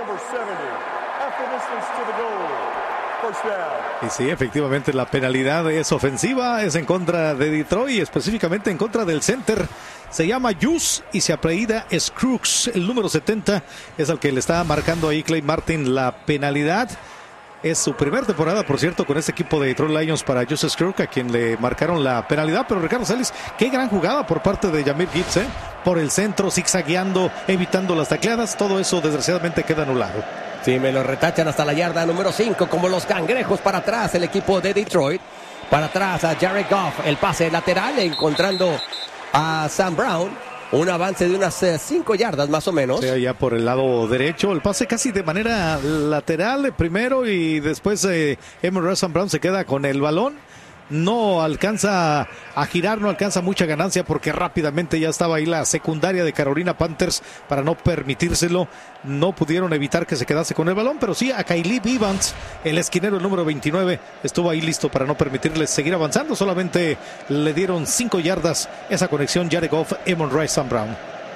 Y sí, efectivamente la penalidad es ofensiva, es en contra de Detroit, específicamente en contra del center. Se llama Juice y se apellida Scruggs. El número 70 es al que le está marcando ahí Clay Martin la penalidad. Es su primera temporada, por cierto, con este equipo de Detroit Lions para Juice Scruggs, a quien le marcaron la penalidad. Pero Ricardo Celis, qué gran jugada por parte de Jahmyr Gibbs, por el centro, zigzagueando, evitando las tacleadas. Todo eso desgraciadamente queda anulado. Sí, me lo retachan hasta la yarda número 5, como los cangrejos. Para atrás el equipo de Detroit. Para atrás a Jared Goff, el pase lateral, encontrando a Sam Brown. Un avance de unas 5 yardas más o menos. Sí, ya por el lado derecho, el pase casi de manera lateral primero, y después Sam Brown se queda con el balón. No alcanza a girar, no alcanza mucha ganancia, porque rápidamente ya estaba ahí la secundaria de Carolina Panthers para no permitírselo. No pudieron evitar que se quedase con el balón, pero sí a Caleb Evans, el esquinero, el número 29, estuvo ahí listo para no permitirles seguir avanzando. Solamente le dieron 5 yardas esa conexión Jared Goff, Amon-Ra, Sam Brown.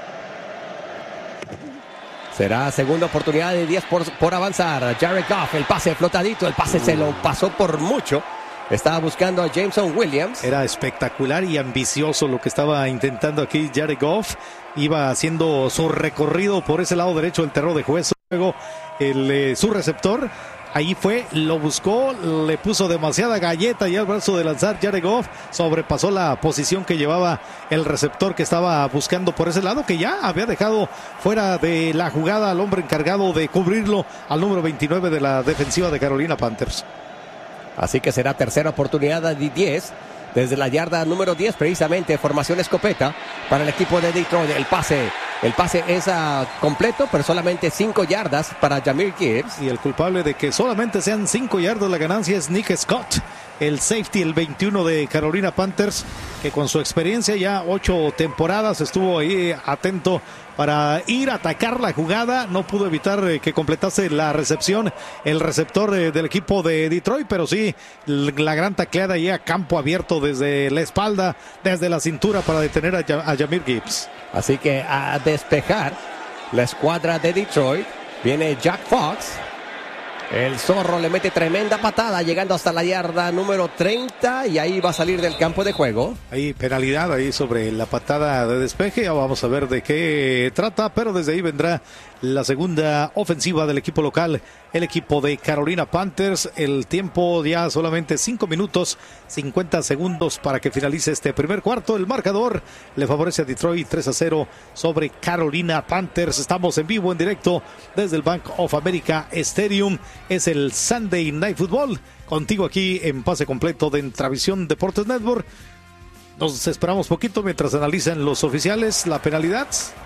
Será segunda oportunidad de 10 por avanzar. Jared Goff, el pase flotadito, el pase se lo pasó por mucho. Estaba buscando a Jameson Williams. Era espectacular y ambicioso lo que estaba intentando aquí Jared Goff. Iba haciendo su recorrido por ese lado derecho del terreno de juez. Luego su receptor Ahí fue, lo buscó, le puso demasiada galleta y al brazo de lanzar Jared Goff sobrepasó la posición que llevaba el receptor que estaba buscando por ese lado, que ya había dejado fuera de la jugada al hombre encargado de cubrirlo, al número 29 de la defensiva de Carolina Panthers. Así que será tercera oportunidad de 10 desde la yarda número 10, precisamente formación escopeta para el equipo de Detroit. El pase es completo, pero solamente 5 yardas para Jahmyr Gibbs. Y el culpable de que solamente sean 5 yardas la ganancia es Nick Scott, el safety, el 21 de Carolina Panthers, que con su experiencia ya 8 temporadas estuvo ahí atento para ir a atacar la jugada. No pudo evitar que completase la recepción el receptor del equipo de Detroit, pero sí la gran tacleada ahí a campo abierto desde la espalda, desde la cintura para detener a Jahmyr Gibbs. Así que a despejar la escuadra de Detroit viene Jack Fox. El zorro le mete tremenda patada llegando hasta la yarda número 30 y ahí va a salir del campo de juego. Hay penalidad ahí sobre la patada de despeje, ya vamos a ver de qué trata, pero desde ahí vendrá la segunda ofensiva del equipo local, el equipo de Carolina Panthers. El tiempo ya solamente 5 minutos 50 segundos para que finalice este primer cuarto. El marcador le favorece a Detroit 3-0 sobre Carolina Panthers. Estamos en vivo, en directo desde el Bank of America Stadium. Es el Sunday Night Football, contigo aquí en Pase Completo de Entravisión Deportes Network. Nos esperamos poquito mientras analizan los oficiales la penalidad.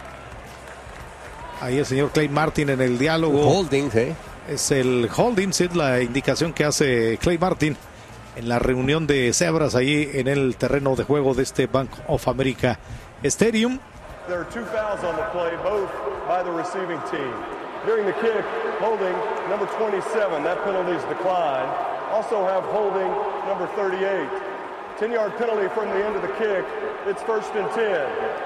Ahí el señor Clay Martin en el diálogo. Holding, ¿eh? Es el holding, es la indicación que hace Clay Martin en la reunión de cebras ahí en el terreno de juego de este Bank of America Stadium. There are 2 fouls on the play, both by the receiving team. During the kick, holding number 27, that penalty is declined. Also have holding number 38. 10-yard penalty from the end of the kick. It's 1st and 10.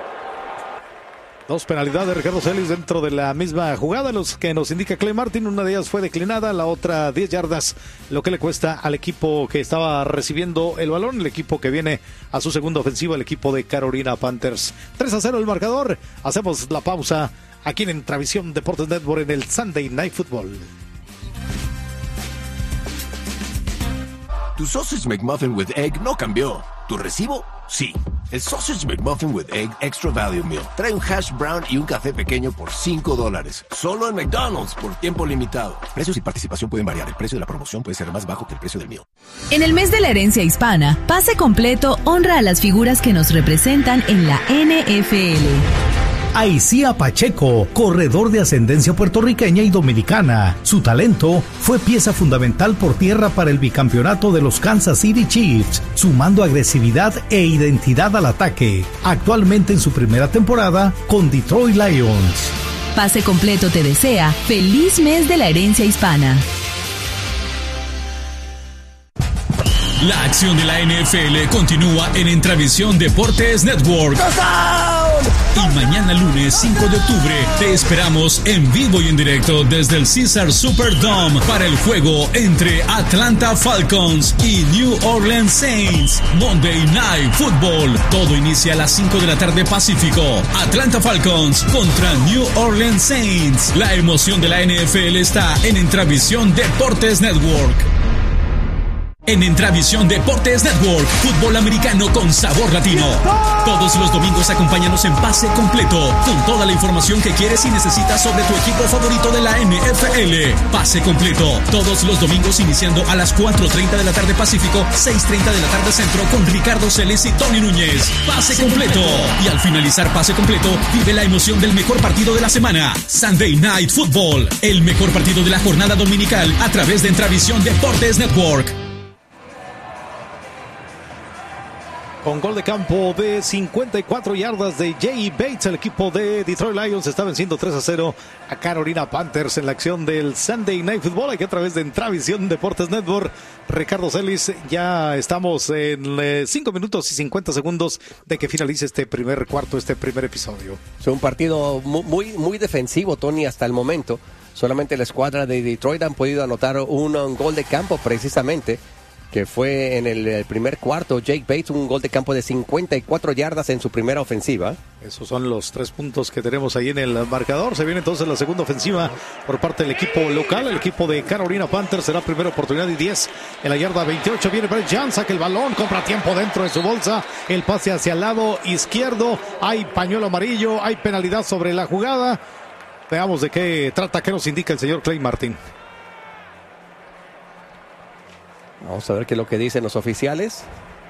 2 penalidades de Ricardo Celis dentro de la misma jugada, los que nos indica Clay Martin. Una de ellas fue declinada, la otra 10 yardas, lo que le cuesta al equipo que estaba recibiendo el balón, el equipo que viene a su segunda ofensiva, el equipo de Carolina Panthers. 3-0 el marcador. Hacemos la pausa aquí en Entravisión Deportes Network en el Sunday Night Football. Tu Sausage McMuffin with Egg no cambió. ¿Tu recibo? Sí. El Sausage McMuffin with Egg Extra Value Meal trae un hash brown y un café pequeño por $5. Solo en McDonald's por tiempo limitado. Precios y participación pueden variar. El precio de la promoción puede ser más bajo que el precio del meal. En el mes de la herencia hispana, Pase Completo honra a las figuras que nos representan en la NFL. Aicía Pacheco, corredor de ascendencia puertorriqueña y dominicana. Su talento fue pieza fundamental por tierra para el bicampeonato de los Kansas City Chiefs, sumando agresividad e identidad al ataque. Actualmente en su primera temporada con Detroit Lions. Pase Completo te desea feliz mes de la herencia hispana. La acción de la NFL continúa en Entravisión Deportes Network. Y mañana lunes 5 de octubre te esperamos en vivo y en directo desde el Caesars Superdome para el juego entre Atlanta Falcons y New Orleans Saints. Monday Night Football. Todo inicia a las 5 de la tarde Pacífico. Atlanta Falcons contra New Orleans Saints. La emoción de la NFL está en Entravisión Deportes Network. En Entravisión Deportes Network, fútbol americano con sabor latino. Todos los domingos acompáñanos en Pase Completo, con toda la información que quieres y necesitas sobre tu equipo favorito de la NFL. Pase Completo, todos los domingos iniciando a las 4:30 de la tarde Pacífico, 6:30 de la tarde Centro, con Ricardo Celis y Tony Núñez. Pase Completo. Y al finalizar Pase Completo, vive la emoción del mejor partido de la semana. Sunday Night Football, el mejor partido de la jornada dominical a través de Entravisión Deportes Network. Con gol de campo de 54 yardas de Jay Bates, el equipo de Detroit Lions está venciendo 3-0 a Carolina Panthers en la acción del Sunday Night Football, aquí a través de Entravisión Deportes Network. Ricardo Celis, ya estamos en 5 minutos y 50 segundos de que finalice este primer cuarto, este primer episodio. Es un partido muy defensivo, Tony, hasta el momento. Solamente la escuadra de Detroit han podido anotar un gol de campo precisamente. que fue en el primer cuarto. Jake Bates, un gol de campo de 54 yardas en su primera ofensiva. Esos son los 3 puntos que tenemos ahí en el marcador. Se viene entonces la segunda ofensiva por parte del equipo local. El equipo de Carolina Panthers será primera oportunidad y 10 en la yarda 28. Viene Bryce Young, saca el balón, compra tiempo dentro de su bolsa. El pase hacia el lado izquierdo. Hay pañuelo amarillo, hay penalidad sobre la jugada. Veamos de qué trata, qué nos indica el señor Clay Martin. Vamos a ver qué es lo que dicen los oficiales.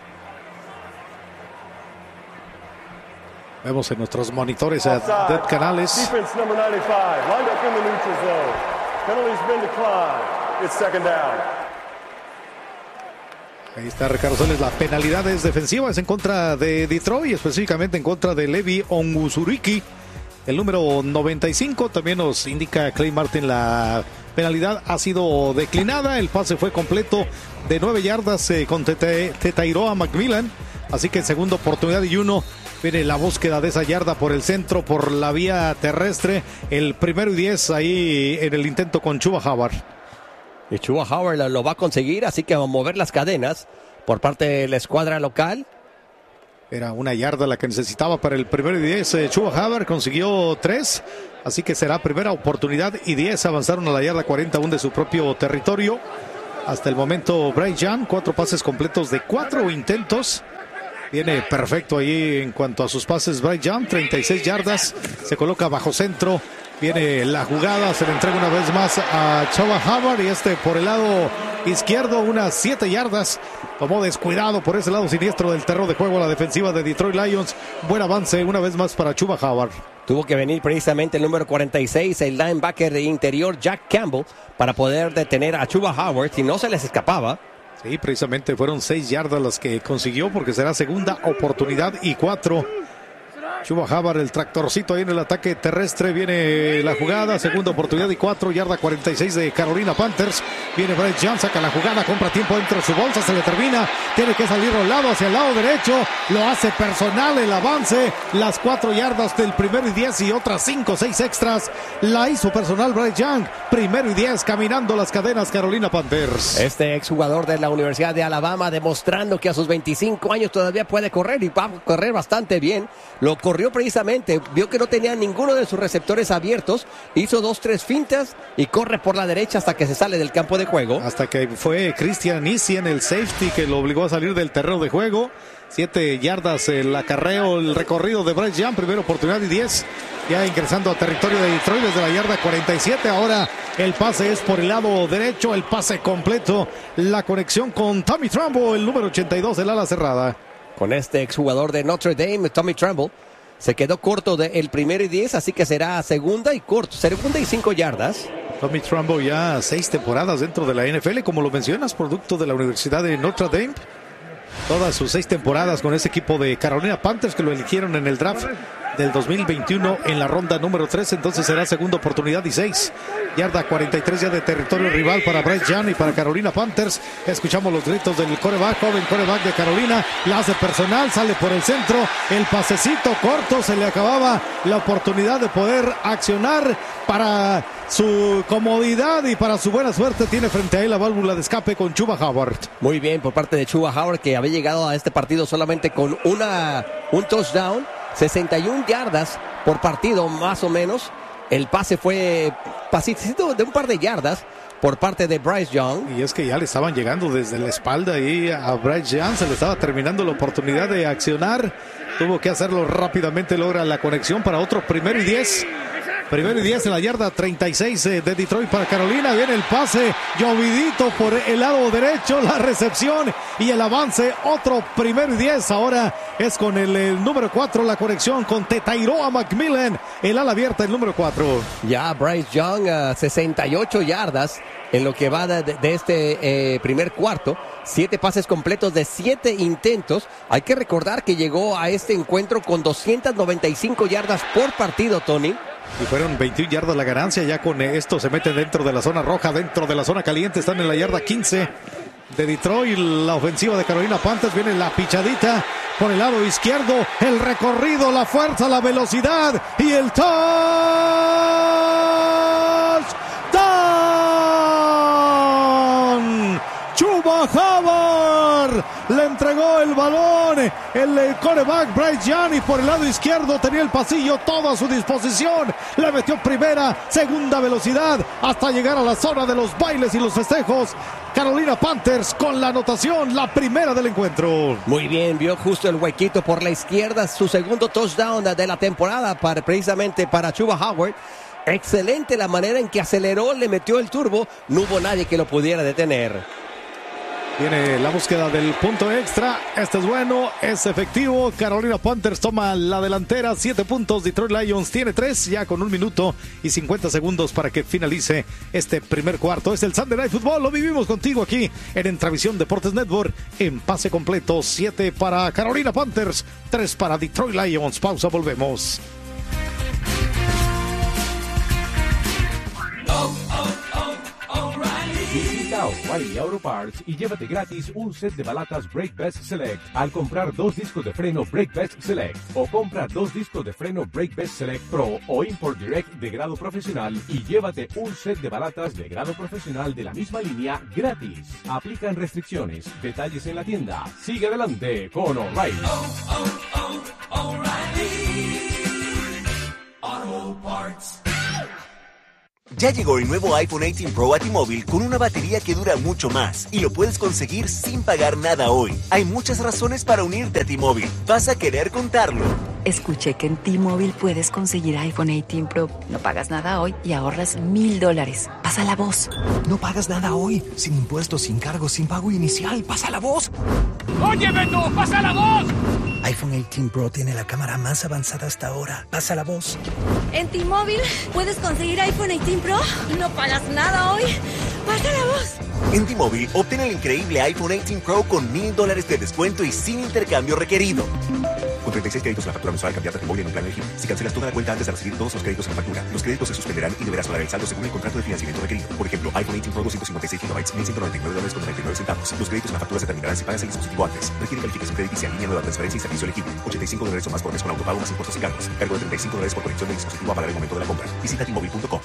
Vemos en nuestros monitores a Dead Canales. Defense number 95, lined up in the neutral zone. Penalty's been declined. It's second down. Ahí está Ricardo Soles. La penalidad es defensiva, es en contra de Detroit, específicamente en contra de Levi Onwuzurike. El número 95 también nos indica Clay Martin, la penalidad ha sido declinada. El pase fue completo de 9 yardas con Tetairoa McMillan. Así que en segunda oportunidad y 1 viene la búsqueda de esa yarda por el centro, por la vía terrestre. El 1º y 10 ahí en el intento con Chuba Hubbard. Y Chuba Hubbard lo va a conseguir, así que va a mover las cadenas por parte de la escuadra local. Era 1 yarda la que necesitaba para el 1º y 10. Chuba Hubbard consiguió 3. Así que será primera oportunidad y 10. Avanzaron a la yarda 41 de su propio territorio. Hasta el momento Bryce Young, 4 pases completos de 4 intentos. Viene perfecto ahí en cuanto a sus pases Bryce Young, 36 yardas. Se coloca bajo centro. Viene la jugada, se le entrega una vez más a Chuba Hubbard y por el lado izquierdo, unas 7 yardas. Tomó descuidado por ese lado siniestro del terreno de juego a la defensiva de Detroit Lions. Buen avance una vez más para Chuba Hubbard. Tuvo que venir precisamente el número 46, el linebacker de interior Jack Campbell, para poder detener a Chuba Hubbard, si no se les escapaba. Sí, precisamente fueron 6 yardas las que consiguió, porque será segunda oportunidad y 4. Chuba Hubbard, el tractorcito ahí en el ataque terrestre. Viene la jugada, segunda oportunidad y 4, yarda 46 de Carolina Panthers. Viene Bryce Young, saca la jugada, compra tiempo dentro de su bolsa, se le termina, tiene que salir rolado hacia el lado derecho, lo hace personal el avance, las 4 yardas del 1º y 10 y otras 5, 6 extras, la hizo personal Bryce Young. 1º y 10, caminando las cadenas Carolina Panthers. Este exjugador de la Universidad de Alabama demostrando que a sus 25 años todavía puede correr y va a correr bastante bien. Lo corrió precisamente, vio que no tenía ninguno de sus receptores abiertos, hizo 2-3 fintas y corre por la derecha hasta que se sale del campo de juego. Hasta que fue Christian Issien, el safety, que lo obligó a salir del terreno de juego. 7 yardas el acarreo, el recorrido de Bryce Young, primera oportunidad y 10. Ya ingresando a territorio de Detroit desde la yarda 47. Ahora el pase es por el lado derecho, el pase completo. La conexión con Tommy Tremble, el número 82 del ala cerrada. Con este exjugador de Notre Dame, Tommy Tremble, se quedó corto del 1º y 10, así que será segunda y 5 yardas. Tommy Tremble ya 6 temporadas dentro de la NFL, como lo mencionas, producto de la Universidad de Notre Dame. Todas sus 6 temporadas con ese equipo de Carolina Panthers, que lo eligieron en el draft del 2021 en la ronda número 3, entonces será segunda oportunidad y 6. Yarda 43 ya de territorio rival para Bryce Young y para Carolina Panthers. Escuchamos los gritos del coreback, joven coreback de Carolina, la hace personal, sale por el centro, el pasecito corto, se le acababa la oportunidad de poder accionar. Para su comodidad y para su buena suerte tiene frente a él la válvula de escape con Chuba Hubbard. Muy bien por parte de Chuba Hubbard, que había llegado a este partido solamente con un touchdown, 61 yardas por partido más o menos. El pase fue pasito de un par de yardas por parte de Bryce Young. Y es que ya le estaban llegando desde la espalda y a Bryce Young se le estaba terminando la oportunidad de accionar. Tuvo que hacerlo rápidamente, logra la conexión para otro 1º y 10. 1º y 10 en la yarda 36 de Detroit para Carolina. Viene el pase llovidito por el lado derecho, la recepción y el avance. Otro 1º y 10. Ahora es con el número 4, la conexión con Tetairoa McMillan, el ala abierta, el número 4. Ya Bryce Young, 68 yardas en lo que va de este primer cuarto. 7 pases completos de 7 intentos. Hay que recordar que llegó a este encuentro con 295 yardas por partido, Tony. Y fueron 21 yardas la ganancia. Ya con esto se meten dentro de la zona roja, dentro de la zona caliente. Están en la yarda 15 de Detroit. La ofensiva de Carolina Panthers. Viene la pichadita por el lado izquierdo. El recorrido, la fuerza, la velocidad y el touchdown. Chuba Chuba Hubbard le entregó el balón. El quarterback Bryce Young, y por el lado izquierdo tenía el pasillo todo a su disposición. Le metió primera, segunda velocidad hasta llegar a la zona de los bailes y los festejos. Carolina Panthers con la anotación, la primera del encuentro. Muy bien, vio justo el huequito por la izquierda, su segundo touchdown de la temporada precisamente para Chuba Hubbard. Excelente la manera en que aceleró, le metió el turbo, no hubo nadie que lo pudiera detener. Viene la búsqueda del punto extra. Este es bueno, es efectivo. Carolina Panthers toma la delantera, 7 puntos. Detroit Lions tiene 3, ya con 1 minuto y 50 segundos para que finalice este primer cuarto. Es el Sunday Night Football, lo vivimos contigo aquí en Entravisión Deportes Network. En pase completo, 7 para Carolina Panthers, 3 para Detroit Lions. Pausa, volvemos. Visita O'Reilly Auto Parts y llévate gratis un set de balatas Brake Best Select al comprar 2 discos de freno Brake Best Select, o compra 2 discos de freno Brake Best Select Pro o Import Direct de grado profesional y llévate un set de balatas de grado profesional de la misma línea gratis. Aplican restricciones. Detalles en la tienda. Sigue adelante con O'Reilly. O'Reilly Auto Parts. Ya llegó el nuevo iPhone 18 Pro a T-Mobile con una batería que dura mucho más y lo puedes conseguir sin pagar nada hoy. Hay muchas razones para unirte a T-Mobile. Vas a querer contarlo. Escuché que en T-Mobile puedes conseguir iPhone 18 Pro. No pagas nada hoy y ahorras $1,000. Pasa la voz. No pagas nada hoy. Sin impuestos, sin cargos, sin pago inicial. Pasa la voz. ¡Oye, Beto! ¡Pasa la voz! iPhone 18 Pro tiene la cámara más avanzada hasta ahora. Pasa la voz. En T-Mobile puedes conseguir iPhone 18 Pro. No pagas nada hoy. Pasa la voz. En T-Mobile, obtén el increíble iPhone 18 Pro con $1,000 de descuento y sin intercambio requerido. Con 36 créditos la factura mensual cambiarte a T-Mobile en un plan elegible. Si cancelas toda la cuenta antes de recibir todos los créditos en la factura, los créditos se suspenderán y deberás pagar el saldo según el contrato de financiamiento requerido. Por ejemplo, iPhone 18 Pro 256 GB, $1,199.99. Los créditos en la factura se terminarán si pagas el dispositivo antes. Requiere calificación crediticia, línea nueva, transferencia y servicio elegible. $85 o más por mes con autopago más impuestos y cargos. Cargo de $35 por conexión del dispositivo a pagar el momento de la compra. Visita T-Mobile.com.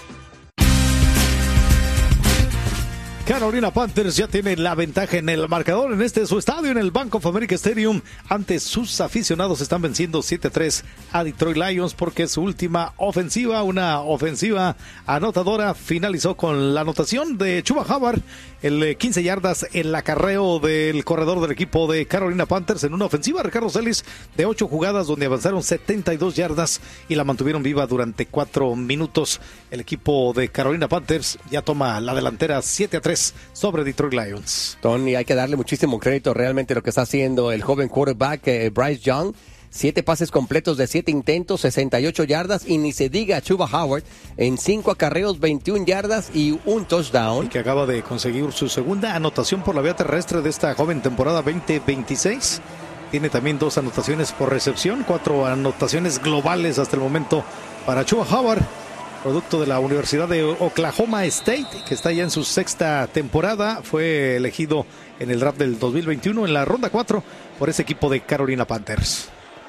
Carolina Panthers ya tiene la ventaja en el marcador en su estadio, en el Bank of America Stadium. Ante sus aficionados están venciendo 7-3 a Detroit Lions porque su última ofensiva, una ofensiva anotadora, finalizó con la anotación de Chuba Hubbard, el 15 yardas el acarreo del corredor del equipo de Carolina Panthers en una ofensiva, Ricardo Celis, de 8 jugadas donde avanzaron 72 yardas y la mantuvieron viva durante 4 minutos. El equipo de Carolina Panthers ya toma la delantera 7-3 sobre Detroit Lions. Tony, hay que darle muchísimo crédito realmente lo que está haciendo el joven quarterback Bryce Young. 7 pases completos de 7 intentos, 68 yardas, y ni se diga Chuba Hubbard en 5 acarreos, 21 yardas y un touchdown. Y que acaba de conseguir su segunda anotación por la vía terrestre de esta joven temporada 2026. Tiene también 2 anotaciones por recepción, 4 anotaciones globales hasta el momento para Chuba Hubbard, producto de la Universidad de Oklahoma State, que está ya en su 6ª temporada. Fue elegido en el draft del 2021 en la ronda 4 por ese equipo de Carolina Panthers.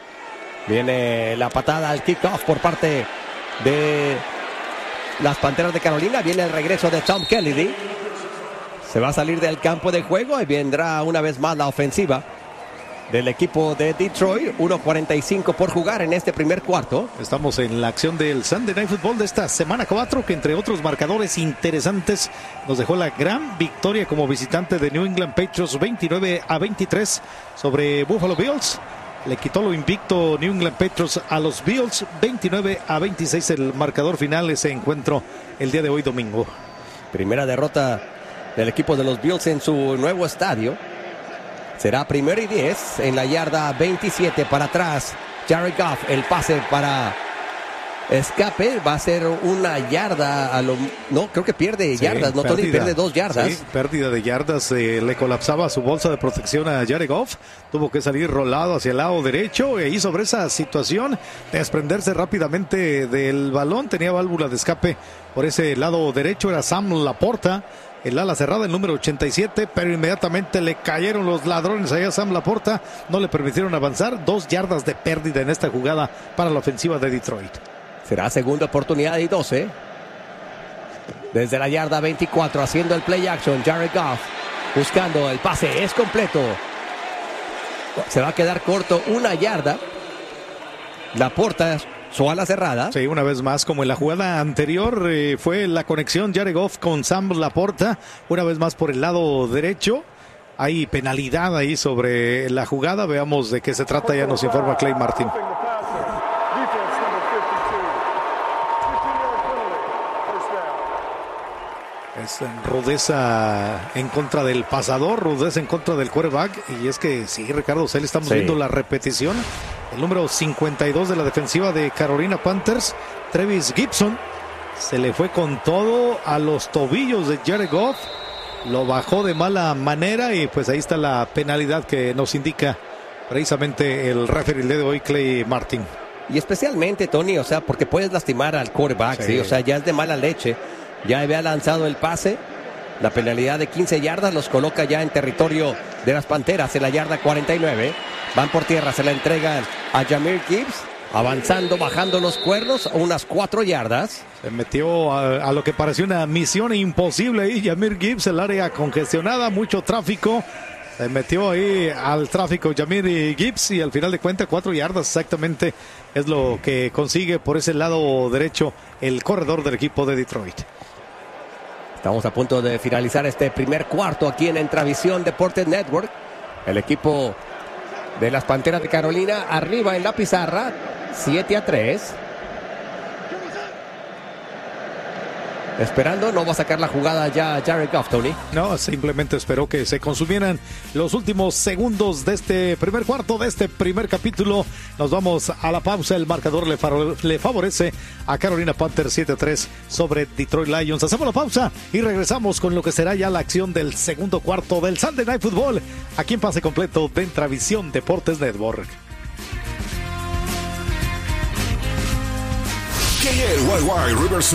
Viene la patada al kickoff por parte de las Panteras de Carolina. Viene el regreso de Tom Kennedy. Se va a salir del campo de juego y vendrá una vez más la ofensiva del equipo de Detroit. 1:45 por jugar en este primer cuarto. Estamos en la acción del Sunday Night Football de esta semana 4, que entre otros marcadores interesantes nos dejó la gran victoria como visitante de New England Patriots 29-23 sobre Buffalo Bills. Le quitó lo invicto New England Patriots a los Bills, 29-26 el marcador final, ese encuentro el día de hoy domingo. Primera derrota del equipo de los Bills en su nuevo estadio. Será 1º y 10 en la yarda 27 para atrás. Jared Goff, el pase para escape, va a ser una yarda no, creo que pierde yardas, no, Tony, pierde 2 yardas. Sí, pérdida de yardas, le colapsaba su bolsa de protección a Jared Goff, tuvo que salir rolado hacia el lado derecho y sobre esa situación desprenderse rápidamente del balón. Tenía válvula de escape por ese lado derecho, era Sam Laporta, el ala cerrada, el número 87, pero inmediatamente le cayeron los ladrones allá a Sam Laporta, no le permitieron avanzar. 2 yardas de pérdida en esta jugada para la ofensiva de Detroit. Será segunda oportunidad y 12. Desde la yarda 24, haciendo el play action, Jared Goff buscando el pase, es completo. Se va a quedar corto 1 yarda. Laporta, su ala cerrada. Sí, una vez más, como en la jugada anterior, fue la conexión Jared Goff con Sam Laporta, una vez más por el lado derecho. Hay penalidad ahí sobre la jugada. Veamos de qué se trata, ya nos informa Clay Martin. Es rudeza en contra del pasador, rudeza en contra del quarterback. Y es que sí, Ricardo Celis, estamos viendo la repetición. El número 52 de la defensiva de Carolina Panthers, Trevis Gibson, se le fue con todo a los tobillos de Jared Goff. Lo bajó de mala manera y pues ahí está la penalidad que nos indica precisamente el referee el día de hoy, Clay Martin. Y especialmente, Tony, o sea, porque puedes lastimar al quarterback, ¿sí? O sea, ya es de mala leche. Ya había lanzado el pase. La penalidad de 15 yardas los coloca ya en territorio de las Panteras, en la yarda 49. Van por tierra, se la entregan a Jahmyr Gibbs. Avanzando, bajando los cuernos, unas 4 yardas. Se metió a lo que pareció una misión imposible ahí. Jahmyr Gibbs, el área congestionada, mucho tráfico. Se metió ahí al tráfico Jahmyr Gibbs y al final de cuentas 4 yardas exactamente es lo que consigue por ese lado derecho el corredor del equipo de Detroit. Estamos a punto de finalizar este primer cuarto aquí en Entravisión Deportes Network. El equipo de las Panteras de Carolina arriba en la pizarra, 7-3. Esperando, no va a sacar la jugada ya Jared Goff, Tony. No, simplemente esperó que se consumieran los últimos segundos de este primer cuarto, de este primer capítulo. Nos vamos a la pausa. El marcador le favorece a Carolina Panthers 7-3 sobre Detroit Lions. Hacemos la pausa y regresamos con lo que será ya la acción del segundo cuarto del Sunday Night Football, aquí en Pase Completo de Entravisión Deportes Network. KLYY Riverside